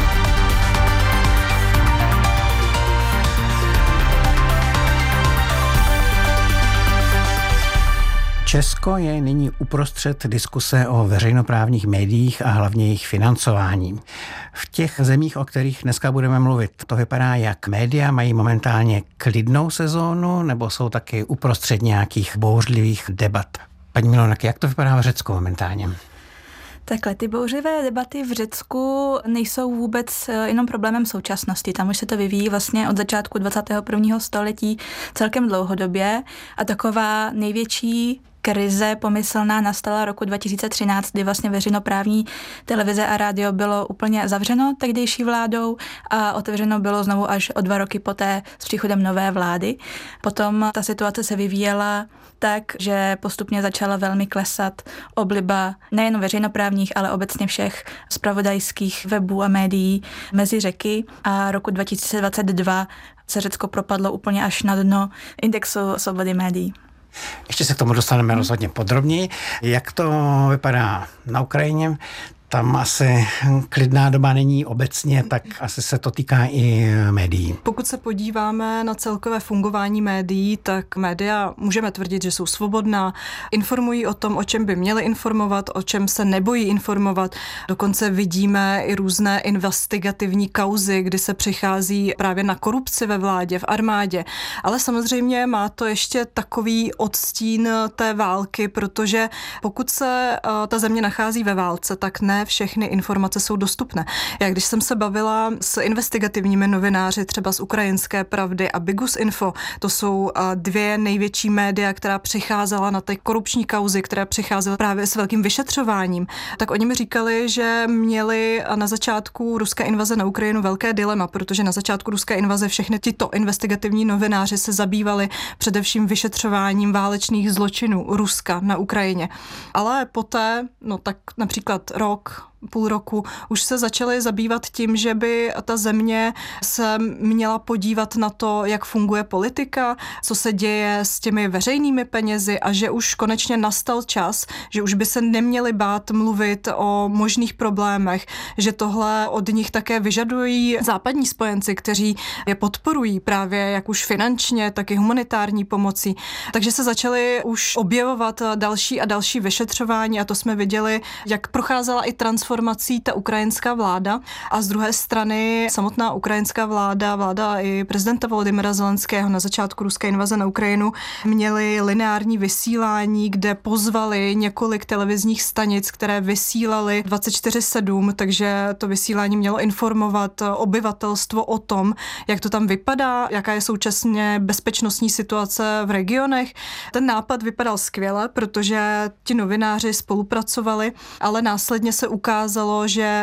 Česko je nyní uprostřed diskuse o veřejnoprávních médiích a hlavně jejich financování. V těch zemích, o kterých dneska budeme mluvit, to vypadá, jak média mají momentálně klidnou sezónu, nebo jsou taky uprostřed nějakých bouřlivých debat. Paní Milonak, jak to vypadá v Řecku momentálně? Takhle, ty bouřlivé debaty v Řecku nejsou vůbec jenom problémem současnosti. Tam už se to vyvíjí vlastně od začátku dvacátého prvního století celkem dlouhodobě a taková největší krize pomyslná nastala roku dva tisíce třináct, kdy vlastně veřejnoprávní televize a rádio bylo úplně zavřeno tehdejší vládou a otevřeno bylo znovu až o dva roky poté s příchodem nové vlády. Potom ta situace se vyvíjela tak, že postupně začala velmi klesat obliba nejen veřejnoprávních, ale obecně všech zpravodajských webů a médií mezi Řeky a roku dva tisíce dvacet dva se Řecko propadlo úplně až na dno indexu svobody médií. Ještě se k tomu dostaneme rozhodně podrobněji. Jak to vypadá na Ukrajině? Tam asi klidná doba není obecně, tak asi se to týká i médií. Pokud se podíváme na celkové fungování médií, tak média můžeme tvrdit, že jsou svobodná, informují o tom, o čem by měly informovat, o čem se nebojí informovat. Dokonce vidíme i různé investigativní kauzy, kdy se přichází právě na korupci ve vládě, v armádě. Ale samozřejmě má to ještě takový odstín té války, protože pokud se ta země nachází ve válce, tak ne všechny informace jsou dostupné. Já když jsem se bavila s investigativními novináři třeba z Ukrajinské pravdy a Bigus Info, to jsou dvě největší média, která přicházela na ty korupční kauzy, které přicházely právě s velkým vyšetřováním, tak oni mi říkali, že měli na začátku ruské invaze na Ukrajinu velké dilema, protože na začátku ruské invaze všechny tyto investigativní novináři se zabývali především vyšetřováním válečných zločinů Ruska na Ukrajině. Ale poté, no tak například rok, půl roku, už se začaly zabývat tím, že by ta země se měla podívat na to, jak funguje politika, co se děje s těmi veřejnými penězi a že už konečně nastal čas, že už by se neměli bát mluvit o možných problémech, že tohle od nich také vyžadují západní spojenci, kteří je podporují právě jak už finančně, tak i humanitární pomocí. Takže se začaly už objevovat další a další vyšetřování a to jsme viděli, jak procházela i transformace ta ukrajinská vláda a z druhé strany samotná ukrajinská vláda, vláda i prezidenta Volodymyra Zelenského na začátku ruské invaze na Ukrajinu měli lineární vysílání, kde pozvali několik televizních stanic, které vysílaly dvacet čtyři sedm, takže to vysílání mělo informovat obyvatelstvo o tom, jak to tam vypadá, jaká je současně bezpečnostní situace v regionech. Ten nápad vypadal skvěle, protože ti novináři spolupracovali, ale následně se ukázalo, že do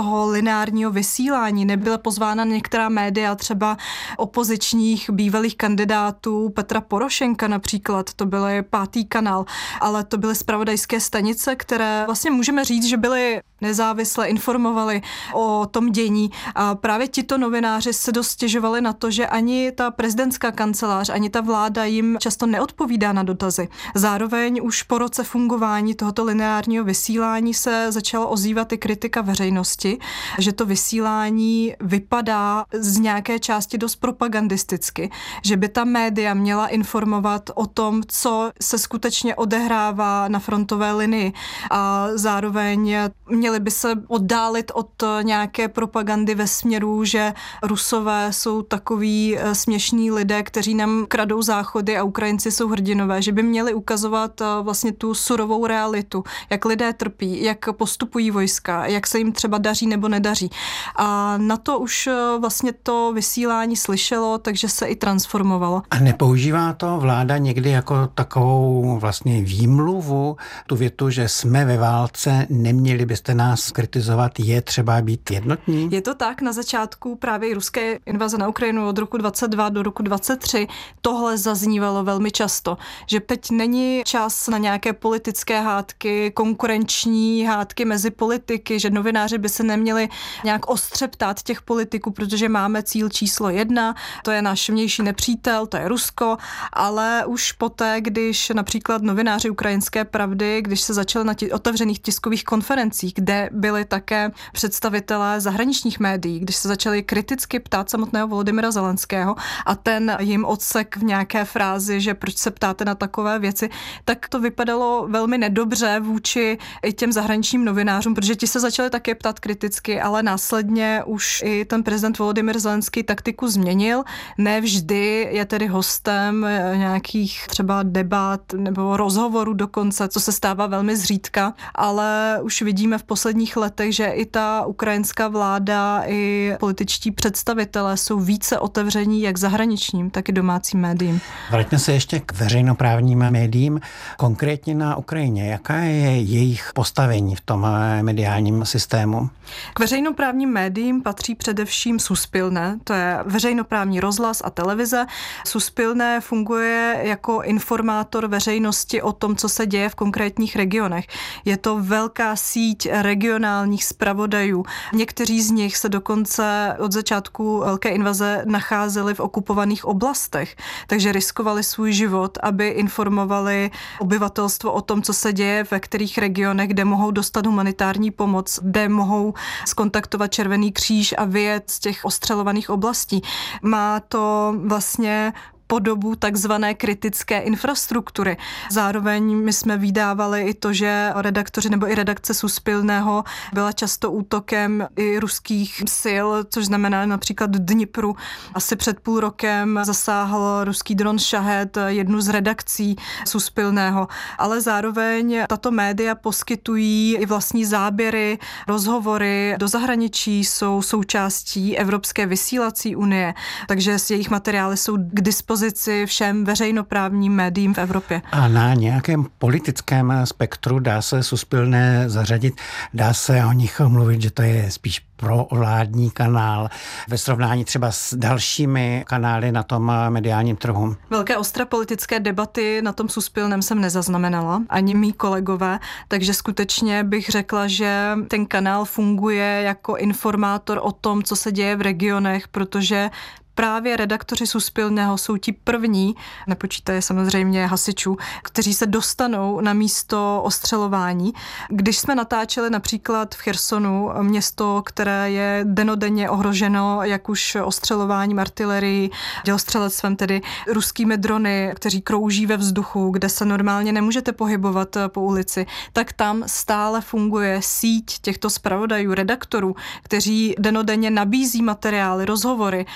toho lineárního vysílání. Nebyla pozvána některá média, třeba opozičních bývalých kandidátů Petra Porošenka například, to byl Pátý kanál, ale to byly zpravodajské stanice, které vlastně můžeme říct, že byly nezávisle, informovali o tom dění. A právě tito novináři se dost stěžovali na to, že ani ta prezidentská kancelář, ani ta vláda jim často neodpovídá na dotazy. Zároveň už po roce fungování tohoto lineárního vysílání se začala ozývat i kritika veřejnosti, že to vysílání vypadá z nějaké části dost propagandisticky, že by ta média měla informovat o tom, co se skutečně odehrává na frontové linii a zároveň měli by se oddálit od nějaké propagandy ve směru, že Rusové jsou takoví směšní lidé, kteří nám kradou záchody a Ukrajinci jsou hrdinové, že by měli ukazovat vlastně tu surovou realitu, jak lidé trpí, jak postupují vojska, jak se jim třeba daří nebo nedaří. A na to už vlastně to vysílání slyšelo, takže se i transformovalo. A nepoužívá to vláda někdy jako takovou vlastně výmluvu, tu větu, že jsme ve válce, neměli byste nás kritizovat, je třeba být jednotní? Je to tak, na začátku právě ruské invaze na Ukrajinu od roku dvacet dva do roku dvacet tři tohle zaznívalo velmi často, že teď není čas na nějaké politické hádky, konkurenční hádky mezi politiky, že novináři by se neměli nějak ostře ptát těch politiků, protože máme cíl číslo jedna, to je náš vnější nepřítel, to je Rusko, ale už poté, když například novináři Ukrajinské pravdy, když se začali na tě, otevřených tiskových konferencích, kde byli také představitelé zahraničních médií, když se začali kriticky ptát samotného Volodymyra Zelenského a ten jim odsek v nějaké frázi, že proč se ptáte na takové věci, tak to vypadalo velmi nedobře vůči i těm zahraničním novinářům, protože ti se začali také ptát kriticky, ale následně už i ten prezident Volodymyr Zelenský taktiku změnil. Ne vždy je tedy hostem nějakých třeba debat nebo rozhovorů dokonce, co se stává velmi zřídka, ale už vidíme v posledních letech, že i ta ukrajinská vláda, i političtí představitelé jsou více otevření jak zahraničním, tak i domácím médiím. Vraťme se ještě k veřejnoprávním médiím, konkrétně na Ukrajině. Jaká je jejich postavení v tom mediálním systému? K veřejnoprávním médiím patří především Suspilné, to je veřejnoprávní rozhlas a televize. Suspilné funguje jako informátor veřejnosti o tom, co se děje v konkrétních regionech. Je to velká síť regionálních zpravodajů. Někteří z nich se dokonce od začátku velké invaze nacházeli v okupovaných oblastech, takže riskovali svůj život, aby informovali obyvatelstvo o tom, co se děje ve kterých regionech, kde mohou dostat humanitární pomoc, kde mohou skontaktovat Červený kříž a vyjet z těch ostřelovaných oblastí. Má to vlastně podobu takzvané kritické infrastruktury. Zároveň my jsme vydávali i to, že redaktoři nebo i redakce Suspilného byla často útokem i ruských sil, což znamená například Dnipru. Asi před půl rokem zasáhl ruský dron Šahed jednu z redakcí Suspilného. Ale zároveň tato média poskytují i vlastní záběry, rozhovory do zahraničí, jsou součástí Evropské vysílací unie, takže jejich materiály jsou k dispozici všem veřejnoprávním médiím v Evropě. A na nějakém politickém spektru dá se Suspilné zařadit, dá se o nich mluvit, že to je spíš provládní kanál ve srovnání třeba s dalšími kanály na tom mediálním trhu. Velké ostré politické debaty na tom Suspilném jsem nezaznamenala, ani mý kolegové, takže skutečně bych řekla, že ten kanál funguje jako informátor o tom, co se děje v regionech, protože právě redaktoři Suspilného jsou ti první, nepočítaje samozřejmě hasičů, kteří se dostanou na místo ostřelování. Když jsme natáčeli například v Chersonu, město, které je denodenně ohroženo, jak už ostřelováním artilerii, dělostřelectvem, tedy ruskými drony, kteří krouží ve vzduchu, kde se normálně nemůžete pohybovat po ulici, tak tam stále funguje síť těchto zpravodajů, redaktorů, kteří denodenně nabízí materiály, rozhovory, jasně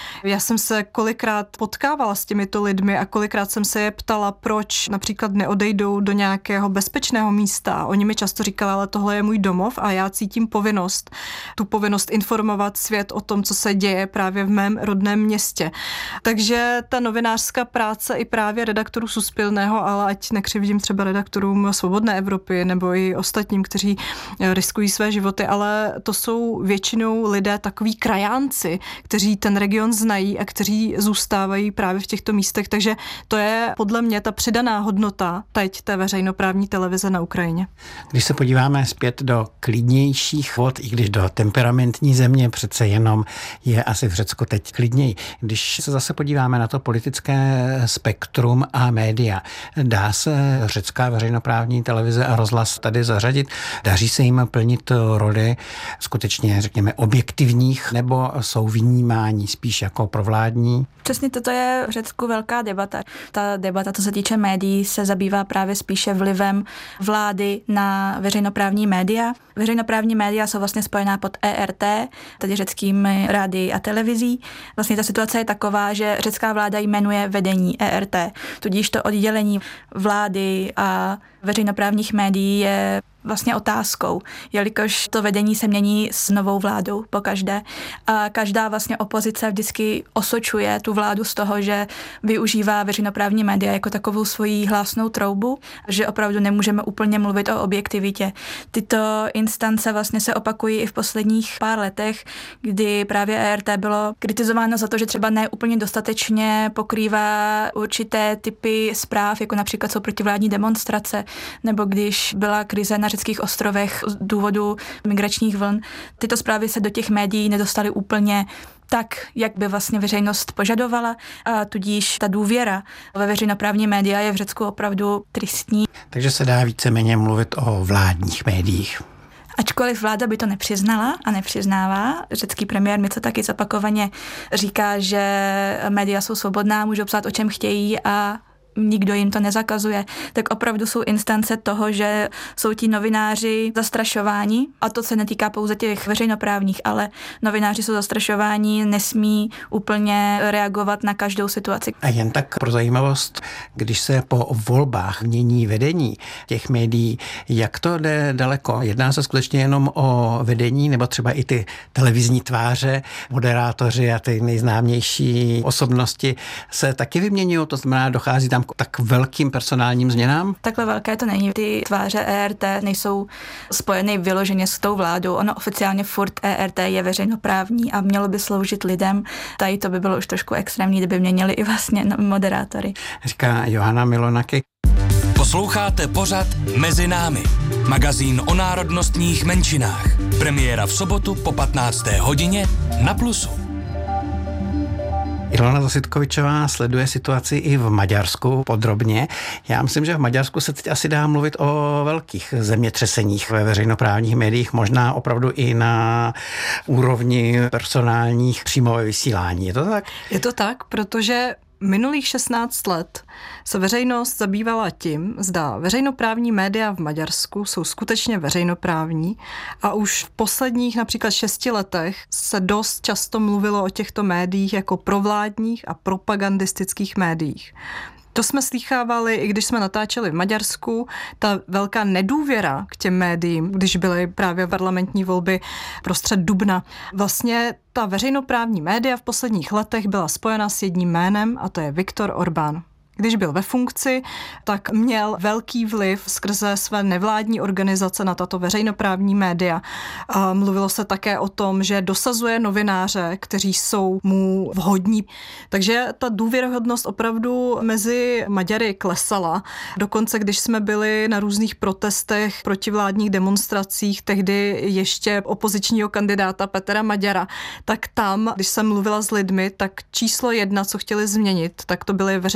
jsem se kolikrát potkávala s těmito lidmi a kolikrát jsem se je ptala, proč například neodejdou do nějakého bezpečného místa. Oni mi často říkali, ale tohle je můj domov a já cítím povinnost, tu povinnost informovat svět o tom, co se děje právě v mém rodném městě. Takže ta novinářská práce i právě redaktorů Suspilného, ale ať nekřivdím třeba redaktorům Svobodné Evropy nebo i ostatním, kteří riskují své životy, ale to jsou většinou lidé takový krajánci, kteří ten region znají a kteří zůstávají právě v těchto místech. Takže to je podle mě ta přidaná hodnota teď té veřejnoprávní televize na Ukrajině. Když se podíváme zpět do klidnějších vod, i když do temperamentní země, přece jenom je asi v Řecku teď klidněji. Když se zase podíváme na to politické spektrum a média, dá se řecká veřejnoprávní televize a rozhlas tady zařadit? Daří se jim plnit roli skutečně, řekněme, objektivních, nebo jsou vnímání spíš jako provládní? Přesně toto je v Řecku velká debata. Ta debata, co se týče médií, se zabývá právě spíše vlivem vlády na veřejnoprávní média. Veřejnoprávní média jsou vlastně spojená pod E R T, tedy řeckými rády a televizí. Vlastně ta situace je taková, že řecká vláda jmenuje vedení E R T, tudíž to oddělení vlády a veřejnoprávních médií je vlastně otázkou, jelikož to vedení se mění s novou vládou pokaždé a každá vlastně opozice vždycky osočuje tu vládu z toho, že využívá veřejnoprávní média jako takovou svoji hlásnou troubu, že opravdu nemůžeme úplně mluvit o objektivitě. Tyto instance vlastně se opakují i v posledních pár letech, kdy právě E R T bylo kritizováno za to, že třeba ne úplně dostatečně pokrývá určité typy zpráv, jako například jsou protivládní demonstrace, nebo když byla krize na řeckých ostrovech z důvodu migračních vln. Tyto zprávy se do těch médií nedostaly úplně tak, jak by vlastně veřejnost požadovala, a tudíž ta důvěra ve veřejnoprávní média je v Řecku opravdu tristní. Takže se dá víceméně mluvit o vládních médiích. Ačkoliv vláda by to nepřiznala a nepřiznává, řecký premiér Mitsotakis opakovaně říká, že média jsou svobodná, můžou psát o čem chtějí a nikdo jim to nezakazuje, tak opravdu jsou instance toho, že jsou ti novináři zastrašováni, a to se netýká pouze těch veřejnoprávních, ale novináři jsou zastrašováni, nesmí úplně reagovat na každou situaci. A jen tak pro zajímavost, když se po volbách mění vedení těch médií, jak to jde daleko? Jedná se skutečně jenom o vedení, nebo třeba i ty televizní tváře, moderátoři a ty nejznámější osobnosti se taky vyměňují, to znamená, dochází tam k tak velkým personálním změnám? Takhle velké to není. Ty tváře E R T nejsou spojeny vyloženě s tou vládou. Ono oficiálně furt E R T je veřejnoprávní a mělo by sloužit lidem. Tady to by bylo už trošku extrémní, kdyby měnili i vlastně moderátory. Říká Johana Milonaky. Posloucháte pořad Mezi námi. Magazín o národnostních menšinách. Premiéra v sobotu po patnácté hodině na Plusu. Ilona Zasitkovičová sleduje situaci i v Maďarsku podrobně. Já myslím, že v Maďarsku se teď asi dá mluvit o velkých zemětřeseních ve veřejnoprávních médiích, možná opravdu i na úrovni personálních přímo ve vysílání. Je to tak? Je to tak, protože minulých šestnáct let se veřejnost zabývala tím, zda veřejnoprávní média v Maďarsku jsou skutečně veřejnoprávní, a už v posledních například šesti letech se dost často mluvilo o těchto médiích jako provládních a propagandistických médiích. To jsme slýchávali, i když jsme natáčeli v Maďarsku, ta velká nedůvěra k těm médiím, když byly právě parlamentní volby prostřed dubna. Vlastně ta veřejnoprávní média v posledních letech byla spojena s jedním jménem, a to je Viktor Orbán. Když byl ve funkci, tak měl velký vliv skrze své nevládní organizace na tato veřejnoprávní média. A mluvilo se také o tom, že dosazuje novináře, kteří jsou mu vhodní. Takže ta důvěryhodnost opravdu mezi Maďary klesala. Dokonce, když jsme byli na různých protestech, protivládních demonstracích, tehdy ještě opozičního kandidáta Petra Maďara, tak tam, když jsem mluvila s lidmi, tak číslo jedna, co chtěli změnit, tak to byly veřejnoprávní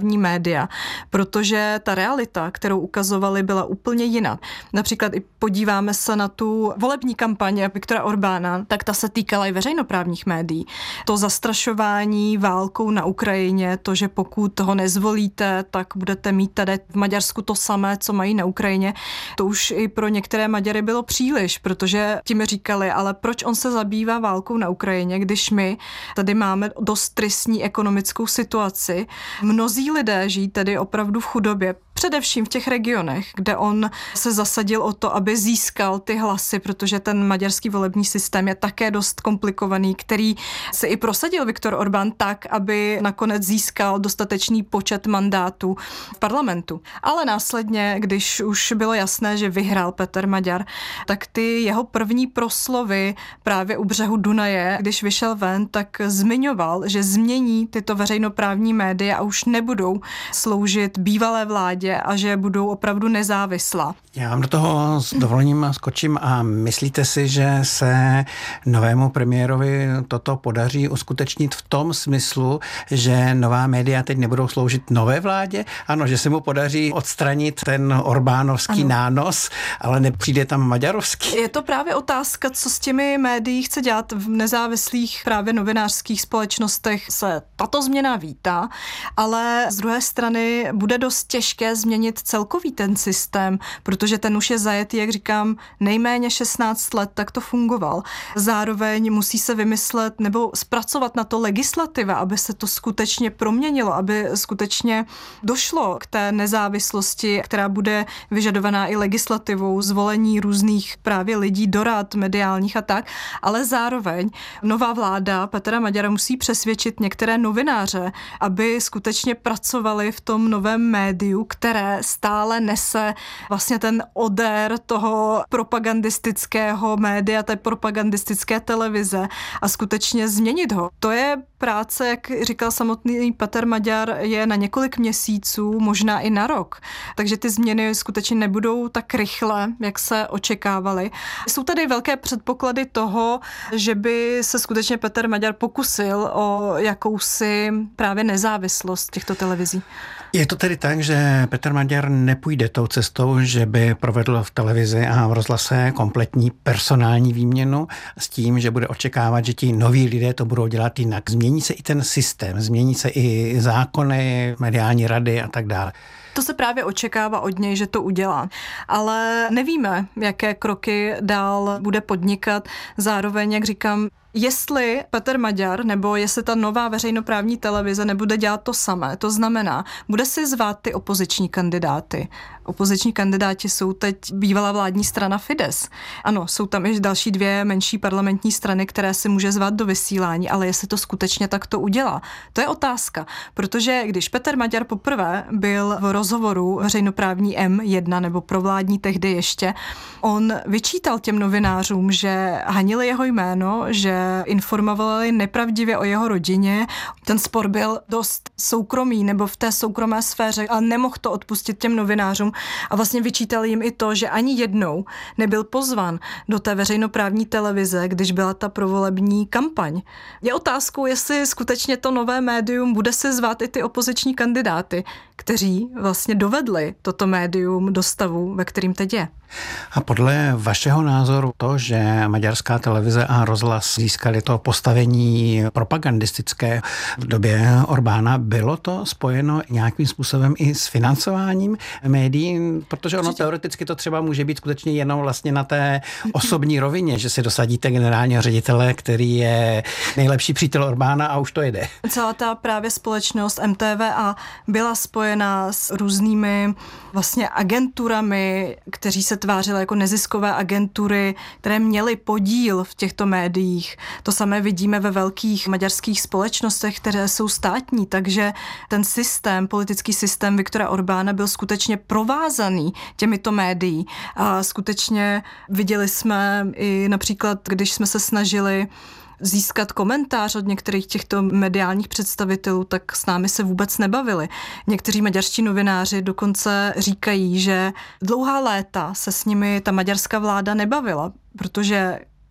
veřejnoprávní média, protože ta realita, kterou ukazovali, byla úplně jiná. Například i podíváme se na tu volební kampaň Viktora Orbána, tak ta se týkala i veřejnoprávních médií. To zastrašování válkou na Ukrajině, to, že pokud ho nezvolíte, tak budete mít tady v Maďarsku to samé, co mají na Ukrajině, to už i pro některé Maďary bylo příliš, protože tím říkali, ale proč on se zabývá válkou na Ukrajině, když my tady máme dost tristní ekonomickou situaci. Mnozí lidé žijí tedy opravdu v chudobě, především v těch regionech, kde on se zasadil o to, aby získal ty hlasy, protože ten maďarský volební systém je také dost komplikovaný, který se i prosadil Viktor Orbán tak, aby nakonec získal dostatečný počet mandátů v parlamentu. Ale následně, když už bylo jasné, že vyhrál Petr Maďar, tak ty jeho první proslovy právě u břehu Dunaje, když vyšel ven, tak zmiňoval, že změní tyto veřejnoprávní média a už nebudou sloužit bývalé vládě a že budou opravdu nezávislá. Já vám do toho s dovolením skočím a myslíte si, že se novému premiérovi toto podaří uskutečnit v tom smyslu, že nová média teď nebudou sloužit nové vládě? Ano, že se mu podaří odstranit ten orbánovský ano. nános, ale nepřijde tam maďarovský. Je to právě otázka, co s těmi médií chce dělat v nezávislých právě novinářských společnostech. Se tato změna vítá, ale z druhé strany bude dost těžké změnit celkový ten systém, protože ten už je zajetý, jak říkám, nejméně šestnáct let, tak to fungoval. Zároveň musí se vymyslet nebo zpracovat na to legislativa, aby se to skutečně proměnilo, aby skutečně došlo k té nezávislosti, která bude vyžadovaná i legislativou, zvolení různých právě lidí do rad mediálních a tak, ale zároveň nová vláda Petra Maďara musí přesvědčit některé novináře, aby skutečně pracovali v tom novém médiu, které stále nese vlastně ten odér toho propagandistického média, té propagandistické televize a skutečně změnit ho. To je práce, jak říkal samotný Petr Maďar, je na několik měsíců, možná i na rok. Takže ty změny skutečně nebudou tak rychle, jak se očekávaly. Jsou tady velké předpoklady toho, že by se skutečně Petr Maďar pokusil o jakousi právě nezávislost těchto televizí. Je to tedy tak, že Petr Maďar nepůjde tou cestou, že by provedl v televizi a v rozhlase kompletní personální výměnu s tím, že bude očekávat, že ti noví lidé to budou dělat jinak. Změní se i ten systém, změní se i zákony, mediální rady a tak dále. To se právě očekává od něj, že to udělá. Ale nevíme, jaké kroky dál bude podnikat. Zároveň, jak říkám, jestli Petr Maďar nebo jestli ta nová veřejnoprávní televize nebude dělat to samé, to znamená, bude si zvát ty opoziční kandidáty. Opoziční kandidáti jsou teď bývalá vládní strana Fidesz. Ano, jsou tam i další dvě menší parlamentní strany, které si může zvát do vysílání, ale jestli to skutečně takto udělá, to je otázka. Protože když Petr Maďar poprvé byl v rozhovoru veřejnoprávní M jedna nebo provládní tehdy ještě, on vyčítal těm novinářům, že hanili jeho jméno, že informovali nepravdivě o jeho rodině. Ten spor byl dost soukromý nebo v té soukromé sféře a nemohl to odpustit těm novinářům a vlastně vyčítal jim i to, že ani jednou nebyl pozvan do té veřejnoprávní televize, když byla ta provolební kampaň. Je otázkou, jestli skutečně to nové médium bude se zvát i ty opoziční kandidáty, kteří vlastně dovedli toto médium do stavu, ve kterým teď je. A podle vašeho názoru to, že maďarská televize a rozhlas získali to postavení propagandistické v době Orbána, bylo to spojeno nějakým způsobem i s financováním médií? Protože ono teoreticky to třeba může být skutečně jenom vlastně na té osobní rovině, že si dosadíte generálního ředitele, který je nejlepší přítel Orbána a už to jede. Celá ta právě společnost M T V A byla spojena s různými vlastně agenturami, kteří se tvářily jako neziskové agentury, které měly podíl v těchto médiích. To samé vidíme ve velkých maďarských společnostech, které jsou státní, takže ten systém, politický systém Viktora Orbána byl skutečně provázaný těmito médií. A skutečně viděli jsme i například, když jsme se snažili získat komentář od některých těchto mediálních představitelů, tak s námi se vůbec nebavili. Někteří maďarští novináři dokonce říkají, že dlouhá léta se s nimi ta maďarská vláda nebavila, protože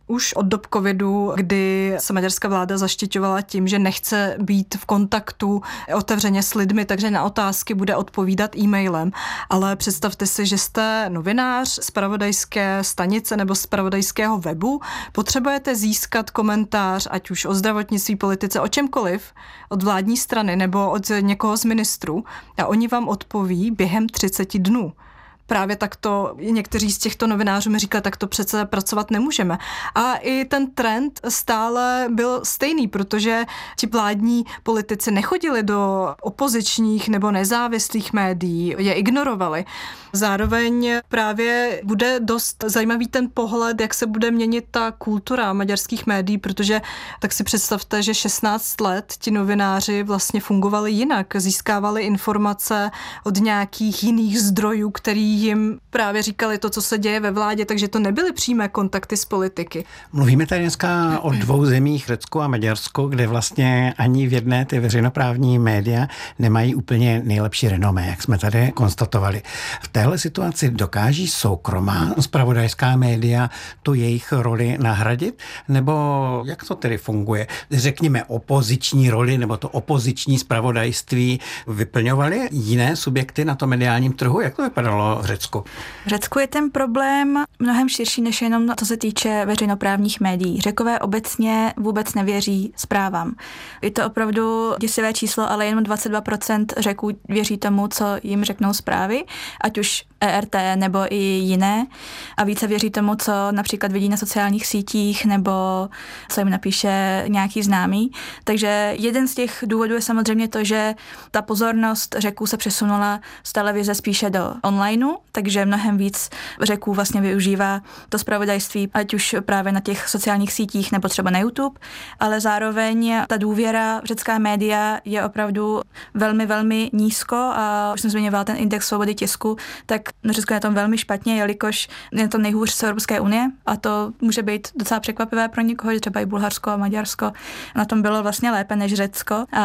Už od dob covidu, kdy se maďarská vláda zaštiťovala tím, že nechce být v kontaktu otevřeně s lidmi, takže na otázky bude odpovídat e-mailem. Ale představte si, že jste novinář zpravodajské stanice nebo zpravodajského webu, potřebujete získat komentář, ať už o zdravotnictví, politice, o čemkoliv, od vládní strany nebo od někoho z ministrů a oni vám odpoví během třiceti dnů. Právě takto někteří z těchto novinářů mi říkali, tak to přece pracovat nemůžeme. A i ten trend stále byl stejný, protože ti vládní politici nechodili do opozičních nebo nezávislých médií, je ignorovali. Zároveň právě bude dost zajímavý ten pohled, jak se bude měnit ta kultura maďarských médií, protože tak si představte, že šestnáct let ti novináři vlastně fungovali jinak, získávali informace od nějakých jiných zdrojů, který jim právě říkali to, co se děje ve vládě, takže to nebyly přímé kontakty s politiky. Mluvíme tady dneska o dvou zemích, Řecku a Maďarsku, kde vlastně ani v jedné ty veřejnoprávní média nemají úplně nejlepší renomé, jak jsme tady konstatovali. V téhle situaci dokáží soukromá zpravodajská média tu jejich roli nahradit? Nebo jak to tedy funguje? Řekněme opoziční roli nebo to opoziční zpravodajství vyplňovaly jiné subjekty na tom mediálním trhu? Jak to vypadalo v Řecku? V Řecku je ten problém mnohem širší než jenom co se týče veřejnoprávních médií. Řekové obecně vůbec nevěří zprávám. Je to opravdu děsivé číslo, ale jenom dvacet dva procent Řeků věří tomu, co jim řeknou zprávy, ať už E R T nebo i jiné, a více věří tomu, co například vidí na sociálních sítích nebo co jim napíše nějaký známý. Takže jeden z těch důvodů je samozřejmě to, že ta pozornost Řeků se přesunula z televize spíše do onlineu, takže mnohem víc Řeků vlastně využívá to zpravodajství, ať už právě na těch sociálních sítích nebo třeba na YouTube, ale zároveň ta důvěra v řecká média je opravdu velmi, velmi nízko a už jsem zmiňovala ten index svobody tisku, tak Řecko je na tom velmi špatně, jelikož je to nejhůř z Evropské unie a to může být docela překvapivé pro někoho, že třeba i Bulharsko a Maďarsko na tom bylo vlastně lépe než Řecko. A